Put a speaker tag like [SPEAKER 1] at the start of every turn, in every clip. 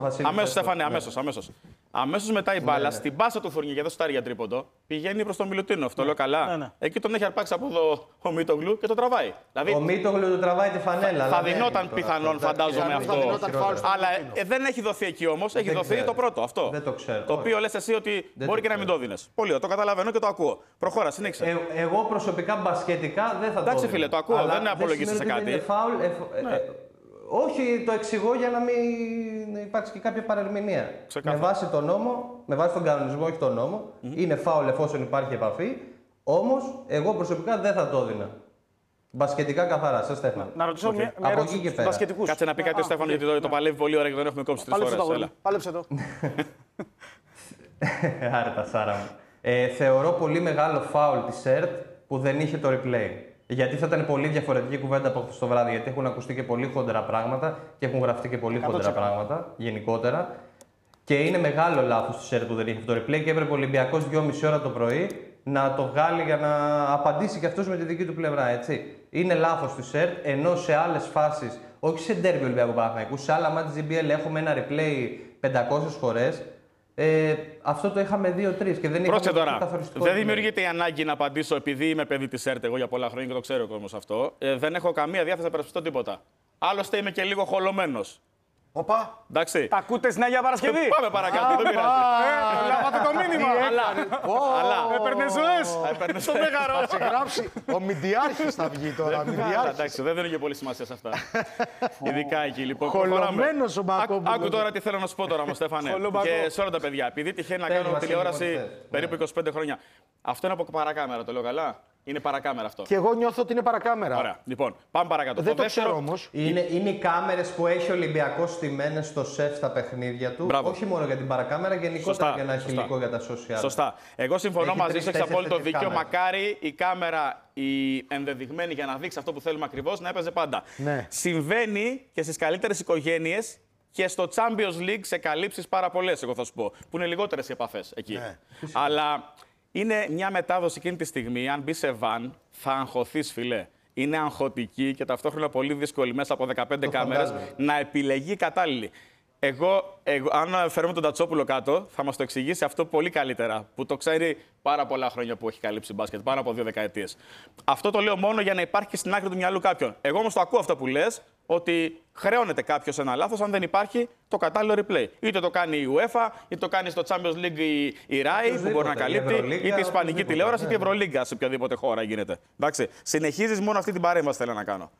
[SPEAKER 1] Αμέσως, Στέφανε, αμέσως. Αμέσως μετά η μπάλα, στην πάσα του Φουρνιέ, και δεν σουτάρει για τρίποντο, πηγαίνει προς τον Μιλουτίνοφ. Αυτό λέω καλά. Εκεί τον έχει αρπάξει από εδώ ο Μίτογλου και το τραβάει.
[SPEAKER 2] Δηλαδή, ο Μίτογλου του τραβάει τη φανέλα.
[SPEAKER 1] Θα δινόταν πιθανόν, φαντάζομαι αυτό. Αλλά δεν έχει δοθεί εκεί όμως. Έχει δοθεί το πρώτο αυτό.
[SPEAKER 2] Δεν το ξέρω.
[SPEAKER 1] Το οποίο λες εσύ ότι μπορεί και να μην το δίνεις. Πολύ, το καταλαβαίνω και το ακούω. Προχώρα, συνέχισε.
[SPEAKER 2] Εγώ προσωπικά μπασκετικά δεν θα το δίνω.
[SPEAKER 1] Εντάξει, φίλε, το ακούω. Δεν απολογίζεις σε κάτι.
[SPEAKER 2] Όχι, το εξηγώ για να μην υπάρξει και κάποια παρερμηνία. Με βάση τον νόμο, με βάση τον κανονισμό, όχι τον νόμο, είναι φάουλ εφόσον υπάρχει επαφή. Όμως, εγώ προσωπικά δεν θα το έδινα. Μπασκετικά καθαρά, σε Στέφανο.
[SPEAKER 3] Να ρωτήσω μια ερώτηση μπασκετικούς.
[SPEAKER 1] Κάτσε να πει κάτι ο Στέφανο, γιατί το παλεύει πολύ ώρα και τον έχουμε κόψει 3 φορές.
[SPEAKER 3] Πάλεψε το.
[SPEAKER 2] Άρετα, Σάρα μου. Θεωρώ πολύ μεγάλο φάουλ τη ΕΡΤ που δεν είχε το replay. Γιατί θα ήταν πολύ διαφορετική κουβέντα από χθες το βράδυ. Γιατί έχουν ακουστεί και πολύ χοντρά πράγματα και έχουν γραφτεί και πολύ χοντρά πράγματα γενικότερα. Και είναι μεγάλο λάθος της ΕΡΤ που δεν είχε αυτό το replay και έπρεπε ο Ολυμπιακός 2,5 ώρα το πρωί να το βγάλει για να απαντήσει και αυτός με τη δική του πλευρά. Έτσι. Είναι λάθος της ΕΡΤ, ενώ σε άλλες φάσεις, όχι σε ντέρμπι Ολυμπιακού Παναθηναϊκού, σε άλλα μάτια της GBL έχουμε ένα replay 500 φορές. Αυτό το είχαμε 2-3 και δεν είχαμε
[SPEAKER 1] τώρα.
[SPEAKER 2] Καθοριστικό.
[SPEAKER 1] Δεν δημιουργείται η ανάγκη να απαντήσω επειδή είμαι παιδί της ΕΡΤ εγώ για πολλά χρόνια και το ξέρω ο κόσμος αυτό. Δεν έχω καμία διάθεση να περασπιστώ τίποτα. Άλλωστε είμαι και λίγο χολωμένος.
[SPEAKER 4] Οπα.
[SPEAKER 1] Εντάξει.
[SPEAKER 3] Τα ακούτε στην Αγία Παρασκευή.
[SPEAKER 1] Πάμε παρακάτω, δεν πειράζει.
[SPEAKER 3] Λάβατε το μήνυμα.
[SPEAKER 1] Αλλά.
[SPEAKER 3] Έπαιρνε ζωές.
[SPEAKER 1] Στο μέγαρο.
[SPEAKER 4] Θα σε γράψει. Ο Μηντιάρχης θα βγει τώρα.
[SPEAKER 1] Εντάξει, δεν δίνω και πολύ σημασία σε αυτά. Ειδικά εκεί λοιπόν.
[SPEAKER 4] Χολωμένος ο Μακόμπουλος.
[SPEAKER 1] Άκου τώρα τι θέλω να σου πω τώρα, Στέφανε. Και σε όλα τα παιδιά. Επειδή τυχαίνει να κάνω τηλεόραση περίπου 25 χρόνια. Αυτό είναι από παρακάμερα, το λέω καλά. Είναι παρακάμερα αυτό.
[SPEAKER 4] Και εγώ νιώθω ότι είναι παρακάμερα.
[SPEAKER 1] Ωραία. Λοιπόν, πάμε παρακάτω.
[SPEAKER 4] Δεν το ξέρω όμως.
[SPEAKER 2] Είναι οι κάμερες που έχει ο Ολυμπιακός στημένες στο σεφ στα παιχνίδια του.
[SPEAKER 1] Μπράβο.
[SPEAKER 2] Όχι μόνο για την παρακάμερα, γενικότερα για να έχει υλικό για τα social.
[SPEAKER 1] Σωστά. Εγώ συμφωνώ μαζί σου, έχει απόλυτο δίκιο.
[SPEAKER 2] κάμερες.
[SPEAKER 1] Μακάρι η κάμερα, η ενδεδειγμένη για να δείξει αυτό που θέλουμε ακριβώς, να έπαιζε πάντα.
[SPEAKER 4] Ναι.
[SPEAKER 1] Συμβαίνει και στις καλύτερες οικογένειες και στο Champions League σε καλύψεις πάρα πολλές, εγώ θα σου πω. Που είναι λιγότερες οι επαφές εκεί.
[SPEAKER 4] Ναι.
[SPEAKER 1] Αλλά είναι μια μετάδοση εκείνη τη στιγμή. Αν μπει σε βαν, θα αγχωθείς, φιλέ. Είναι αγχωτική και ταυτόχρονα πολύ δύσκολη μέσα από 15 κάμερες να επιλεγεί κατάλληλη. Αν φέρουμε τον Τατσόπουλο κάτω, θα μας το εξηγήσει αυτό πολύ καλύτερα. Που το ξέρει πάρα πολλά χρόνια που έχει καλύψει μπάσκετ, πάνω από 2 δεκαετίες. Αυτό το λέω μόνο για να υπάρχει στην άκρη του μυαλού κάποιον. Εγώ όμως το ακούω αυτό που λες, ότι χρεώνεται κάποιος ένα λάθος αν δεν υπάρχει το κατάλληλο replay. Είτε το κάνει η UEFA, είτε το κάνει στο Champions League η RAI που μπορεί να καλύπτει, είτε η Ισπανική τηλεόραση, είτε η Ευρωλίγκα σε οποιαδήποτε χώρα γίνεται. Εντάξει. Συνεχίζεις μόνο αυτή την παρέμβαση θέλω να κάνω.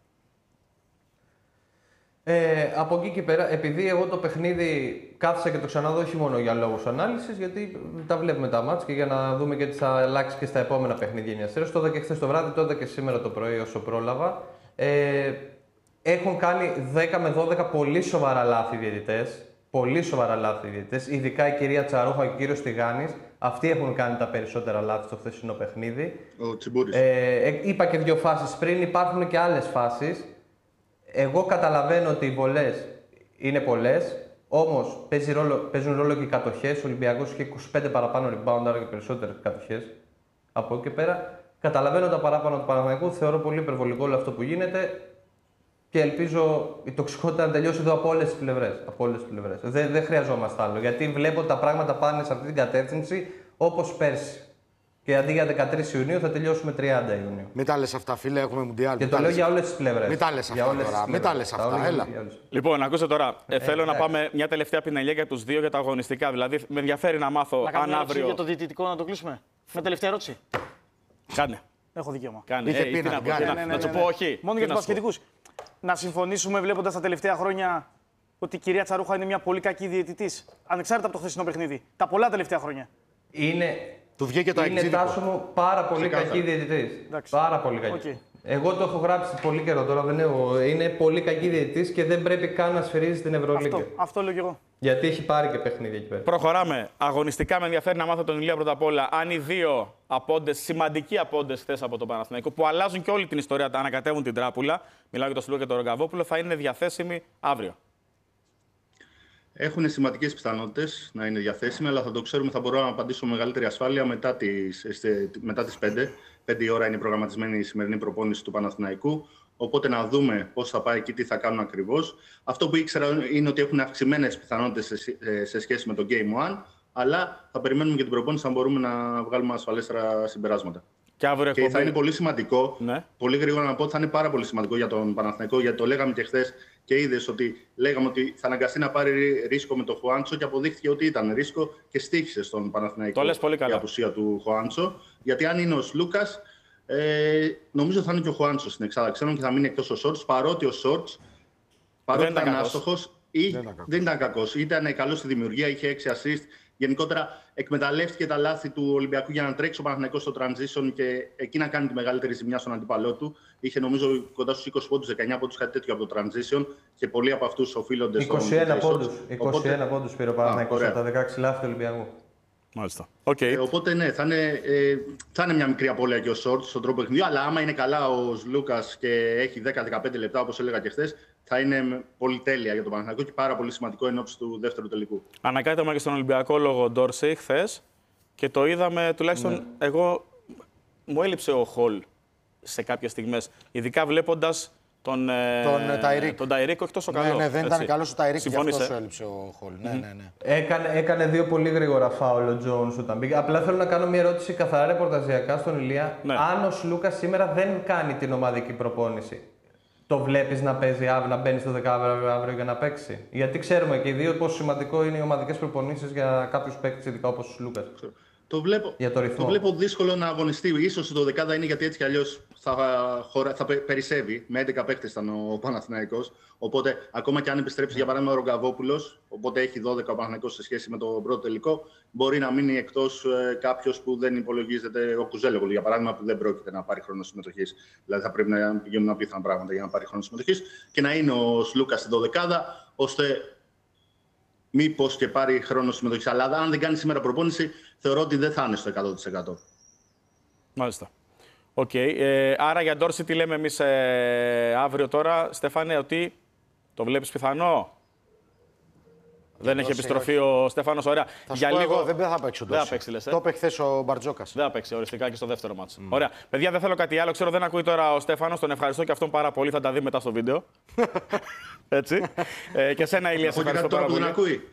[SPEAKER 2] Από εκεί και πέρα, επειδή εγώ το παιχνίδι κάθισα και το ξαναδώ όχι μόνο για λόγους ανάλυσης, γιατί τα βλέπουμε τα μάτς και για να δούμε και τι θα αλλάξει και στα επόμενα παιχνίδια Νιαστέρας. Το είδα και χθες το βράδυ, το είδα και σήμερα το πρωί όσο πρόλαβα. Έχουν κάνει 10 με 12 πολύ σοβαρά λάθη οι διαιτητές. Πολύ σοβαρά λάθη οι διαιτητές. Ειδικά η κυρία Τσαρούχα και ο κύριος Τιγάνης. Αυτοί έχουν κάνει τα περισσότερα λάθη στο χθεσινό παιχνίδι.
[SPEAKER 5] Ο Τσιμπούρης.
[SPEAKER 2] Είπα και 2 φάσεις πριν, υπάρχουν και άλλες φάσεις. Εγώ καταλαβαίνω ότι οι βολές είναι πολλές, όμως παίζουν ρόλο και οι κατοχές. Ο Ολυμπιακός είχε 25 παραπάνω rebound, άρα και περισσότερες κατοχές. Από εκεί και πέρα, καταλαβαίνω τα παράπονα του Παναθηναϊκού. Θεωρώ πολύ υπερβολικό όλο αυτό που γίνεται και ελπίζω η τοξικότητα να τελειώσει εδώ από όλες τις πλευρές. Δεν χρειαζόμαστε άλλο, γιατί βλέπω ότι τα πράγματα πάνε σε αυτή την κατεύθυνση όπως πέρσι. Και αντί για 13 Ιουνίου θα τελειώσουμε 30 Ιουνίου.
[SPEAKER 4] Μην τα λες αυτά, φίλε, έχουμε Μουντιάλ.
[SPEAKER 2] Και το λέω για όλες τις πλευρές.
[SPEAKER 4] Μην τα λες αυτά τώρα. Μην τα λες αυτά, έλα.
[SPEAKER 1] Λοιπόν, ακούστε τώρα. Θέλω να πάμε μια τελευταία πινελιά για τους δύο για τα αγωνιστικά. Δηλαδή, με ενδιαφέρει να μάθω αν αύριο.
[SPEAKER 3] Για το διαιτητικό να το κλείσουμε. Με τελευταία ερώτηση.
[SPEAKER 1] Κάνε.
[SPEAKER 3] Έχω δικαίωμα.
[SPEAKER 1] Κάνε. Να του πω όχι.
[SPEAKER 3] Μόνο για τους μπασκετικούς. Να συμφωνήσουμε βλέποντας τα τελευταία χρόνια ότι η κυρία Τσαρούχα είναι μια πολύ κακή διαιτητής. Ανεξάρτητα από το χθεσινό παιχνίδι. Τα πολλά τελευταία χρόνια.
[SPEAKER 4] Του βγήκε το
[SPEAKER 2] Είναι Τάσο μου πάρα πολύ κακή διαιτητής. Πάρα πολύ κακή.
[SPEAKER 3] Okay.
[SPEAKER 2] Εγώ το έχω γράψει πολύ καιρό τώρα. Είναι πολύ κακή διαιτητής και δεν πρέπει καν να σφυρίζει την Ευρωλίγκα.
[SPEAKER 3] Αυτό λέω και εγώ.
[SPEAKER 2] Γιατί έχει πάρει και παιχνίδια εκεί πέρα.
[SPEAKER 1] Προχωράμε. Αγωνιστικά με ενδιαφέρει να μάθω τον Ηλία πρώτα απ' όλα. Αν οι δύο απόντες, σημαντικοί απόντες χθες από τον Παναθηναϊκό, που αλλάζουν και όλη την ιστορία, τα ανακατεύουν την τράπουλα, μιλάω για τον Σλούκα και τον Ρογκαβόπουλο, θα είναι διαθέσιμοι αύριο.
[SPEAKER 5] Έχουν σημαντικές πιθανότητες να είναι διαθέσιμοι, αλλά θα το ξέρουμε, θα μπορώ να απαντήσω με μεγαλύτερη ασφάλεια μετά τις 5. 5 η ώρα είναι προγραμματισμένη η σημερινή προπόνηση του Παναθηναϊκού, Οπότε να δούμε πώς θα πάει και τι θα κάνουν ακριβώς. Αυτό που ήξερα είναι ότι έχουν αυξημένες πιθανότητες σε σχέση με το Game One, αλλά θα περιμένουμε και την προπόνηση να μπορούμε να βγάλουμε ασφαλέστερα συμπεράσματα. Και θα είναι πολύ σημαντικό, πολύ γρήγορα να πω ότι θα είναι πάρα πολύ σημαντικό για τον Παναθηναϊκό, γιατί το λέγαμε και χθες και είδες ότι λέγαμε ότι θα αναγκαστεί να πάρει ρίσκο με τον Χουάντσο και αποδείχθηκε ότι ήταν ρίσκο και στοίχησε στον Παναθηναϊκό η απουσία του Χουάντσο. Γιατί αν είναι ο Σλούκας, νομίζω θα είναι και ο Χουάντσο στην εξάδα ξένων και θα μείνει εκτός ο Σόρτς, παρότι ο Σόρτς ήταν άστοχος ή δεν ήταν κακός. Ήταν καλός στη δημιουργία, είχε 6 assist. Γενικότερα εκμεταλλεύτηκε τα λάθη του Ολυμπιακού για να τρέξει ο Παναθηναϊκός στο transition και εκεί να κάνει τη μεγαλύτερη ζημιά στον αντίπαλό του. Είχε νομίζω κοντά στους 20 πόντους, 19 πόντους, κάτι τέτοιο από το transition και πολλοί από αυτούς οφείλονται στο.
[SPEAKER 2] 21 πόντους πήρε ο Παναθηναϊκός από τα 16 λάθη του Ολυμπιακού.
[SPEAKER 1] Μάλιστα.
[SPEAKER 5] Οπότε ναι, θα είναι μια μικρή απώλεια και ο Σόρτ στον τρόπο παιχνιδιού, αλλά άμα είναι καλά ο Λούκας και έχει 10-15 λεπτά, όπως έλεγα και χθες, θα είναι πολύ τέλεια για τον Παναθηναϊκό και πάρα πολύ σημαντικό εν ώψη του δεύτερου τελικού.
[SPEAKER 1] Ανακάλυπταμε και στον Ολυμπιακό λόγω Ντόρσεϊ χθες και το είδαμε τουλάχιστον. Εγώ μου έλειψε ο Χολ σε κάποιες στιγμές, ειδικά βλέποντας τον Ταϊρίκ, όχι τόσο καλό.
[SPEAKER 4] Ναι, δεν ήταν καλός ο Ταϊρίκ, γι' αυτό σου έλειψε ο Χολ. Ναι.
[SPEAKER 2] Έκανε 2 πολύ γρήγορα φάουλ ο Τζόουνς όταν μπήκε. Απλά θέλω να κάνω μια ερώτηση καθαρά ρεπορταζιακά στον Ηλία. Αν ο Σλούκας σήμερα δεν κάνει την ομαδική προπόνηση, το βλέπεις να παίζει αύριο, να μπαίνει στο δεκάβριο αύριο για να παίξει? Γιατί ξέρουμε και οι δύο πόσο σημαντικό είναι οι ομαδικές προπονήσεις για κάποιους παίκτες, ειδικά όπως ο Σλούκας.
[SPEAKER 5] Το βλέπω δύσκολο να αγωνιστεί. Ίσως το δεκάδα είναι γιατί έτσι κι αλλιώς θα περισσεύει. Με 11 παίκτες ήταν ο Παναθηναϊκός. Οπότε, ακόμα και αν επιστρέψει για παράδειγμα ο Ρογκαβόπουλος, οπότε έχει 12 ο Παναθηναϊκός σε σχέση με το πρώτο τελικό, μπορεί να μείνει εκτός κάποιος που δεν υπολογίζεται, ο Κουζέλογλου για παράδειγμα, που δεν πρόκειται να πάρει χρόνο συμμετοχής. Δηλαδή, θα πρέπει να πηγαίνουν απίθανα πράγματα για να πάρει χρόνο συμμετοχής και να είναι ο Σλούκας στην δωδεκάδα, ώστε μήπως και πάρει χρόνο συμμετοχής. Αλλά αν δεν κάνει σήμερα προπόνηση, θεωρώ ότι δεν θα είναι στο 100%.
[SPEAKER 1] Μάλιστα. Άρα για Ντόρση τι λέμε εμείς αύριο τώρα, Στέφανε, ότι το βλέπεις πιθανό? Δεν έχει επιστροφή ο Στέφανος, ωραία.
[SPEAKER 4] Για λίγο δεν θα παίξει ο Ντόρση. Το είπε χθες ο Μπαρτζόκας.
[SPEAKER 1] Δεν θα παίξει οριστικά και στο δεύτερο μάτς. Ωραία. Παιδιά, δεν θέλω κάτι άλλο. Ξέρω δεν ακούει τώρα ο Στέφανος. Τον ευχαριστώ και αυτόν πάρα πολύ. Θα τα δει μετά στο βίντεο. Έτσι. Και σένα, Ηλία, σε ευχαριστώ πάρα πολύ.
[SPEAKER 5] Δεν ακούει.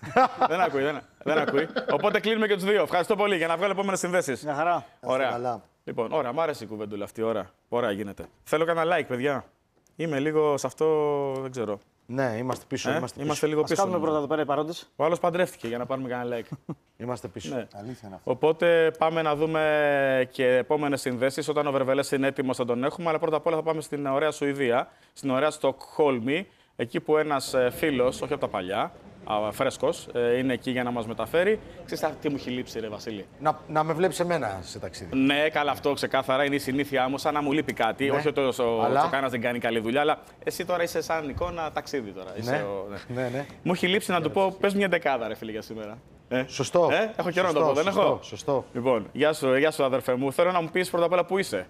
[SPEAKER 1] Δεν ακούει. Οπότε κλείνουμε και τους δύο. Ευχαριστώ πολύ για να βγάλω επόμενες συνδέσεις.
[SPEAKER 3] Μια χαρά.
[SPEAKER 1] Ωραία. Λοιπόν, ωραία, μου άρεσε η κουβέντουλα αυτή. Ωραία γίνεται. Θέλω κανένα like, παιδιά. Είμαι λίγο σε αυτό, δεν ξέρω.
[SPEAKER 4] Ναι, είμαστε πίσω.
[SPEAKER 1] Είμαστε λίγο πίσω.
[SPEAKER 3] Κάνουμε πρώτα εδώ πέρα οι παρόντες.
[SPEAKER 1] Ο άλλος παντρεύτηκε για να πάρουμε κανένα like.
[SPEAKER 4] Είμαστε πίσω.
[SPEAKER 1] Ναι.
[SPEAKER 4] Αλήθεια είναι αυτό.
[SPEAKER 1] Οπότε πάμε να δούμε και επόμενες συνδέσεις. Όταν ο Βερβελές είναι έτοιμος θα τον έχουμε. Αλλά πρώτα απ' όλα θα πάμε στην ωραία Σουηδία, στην ωραία Στοκχόλμη. Εκεί που ένας φίλος, όχι από τα παλιά, φρέσκος, είναι εκεί για να μας μεταφέρει. Ξέρεις τι μου έχει λείψει, ρε Βασίλη?
[SPEAKER 4] Να με βλέπεις εμένα σε ταξίδι.
[SPEAKER 1] Ναι, καλά, αυτό ξεκάθαρα είναι η συνήθειά μου. Σαν να μου λείπει κάτι. Όχι ότι ο Τσοκάνας δεν κάνει καλή δουλειά, αλλά εσύ τώρα είσαι σαν εικόνα ταξίδι τώρα.
[SPEAKER 4] Ναι.
[SPEAKER 1] Μου έχει λείψει να του πω, πες μια δεκάδα, ρε φίλε, για σήμερα.
[SPEAKER 4] Σωστό.
[SPEAKER 1] Έχω καιρό να το πω, δεν έχω?
[SPEAKER 4] Σωστό.
[SPEAKER 1] Λοιπόν, γεια σου αδερφέ μου. Θέλω να μου πεις πρώτα απ' όλα πού είσαι.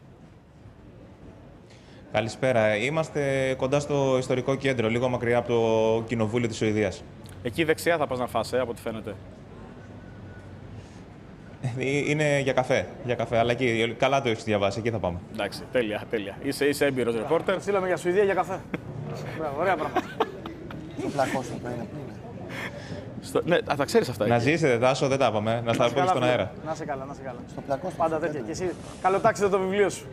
[SPEAKER 6] Καλησπέρα. Είμαστε κοντά στο ιστορικό κέντρο, λίγο μακριά από το Κοινοβούλιο της Σουηδίας.
[SPEAKER 1] Εκεί δεξιά θα πας να φας, από ό,τι φαίνεται.
[SPEAKER 6] Είναι για καφέ, αλλά εκεί, καλά το έχεις διαβάσει, εκεί θα πάμε.
[SPEAKER 1] Εντάξει, τέλεια. Είσαι έμπειρος ρεπόρτερ.
[SPEAKER 3] Στείλαμε για Σουηδία για καφέ. Ωραία πράγματα.
[SPEAKER 4] Το πλακώσιο που είναι.
[SPEAKER 1] Ναι, τα ξέρεις αυτά.
[SPEAKER 6] Να ζήσετε, Τάσο, δεν τα είπαμε. Να στα πούμε στον αέρα.
[SPEAKER 3] Να σε καλά.
[SPEAKER 4] Στο πλακώσιο.
[SPEAKER 3] Πάντα τέτοια. Και εσύ, καλό τάξιδε το βιβλίο σου.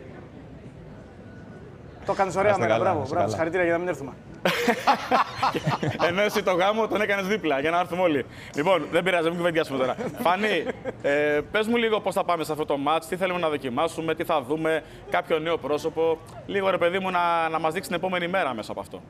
[SPEAKER 3] Το κάνεις ωραία, Μέγα. Μπράβο. Συγχαρητήρια για να μην έρθουμε.
[SPEAKER 1] Ενώ εσύ το γάμο τον έκανες δίπλα για να έρθουμε όλοι. Λοιπόν, δεν πειράζει, μην κουβεντιάσουμε τώρα. Φανή, πες μου λίγο πώς θα πάμε σε αυτό το μάτς, τι θέλουμε να δοκιμάσουμε, τι θα δούμε, κάποιο νέο πρόσωπο. Λίγο ρε παιδί μου να μας δείξει την επόμενη μέρα μέσα από αυτό.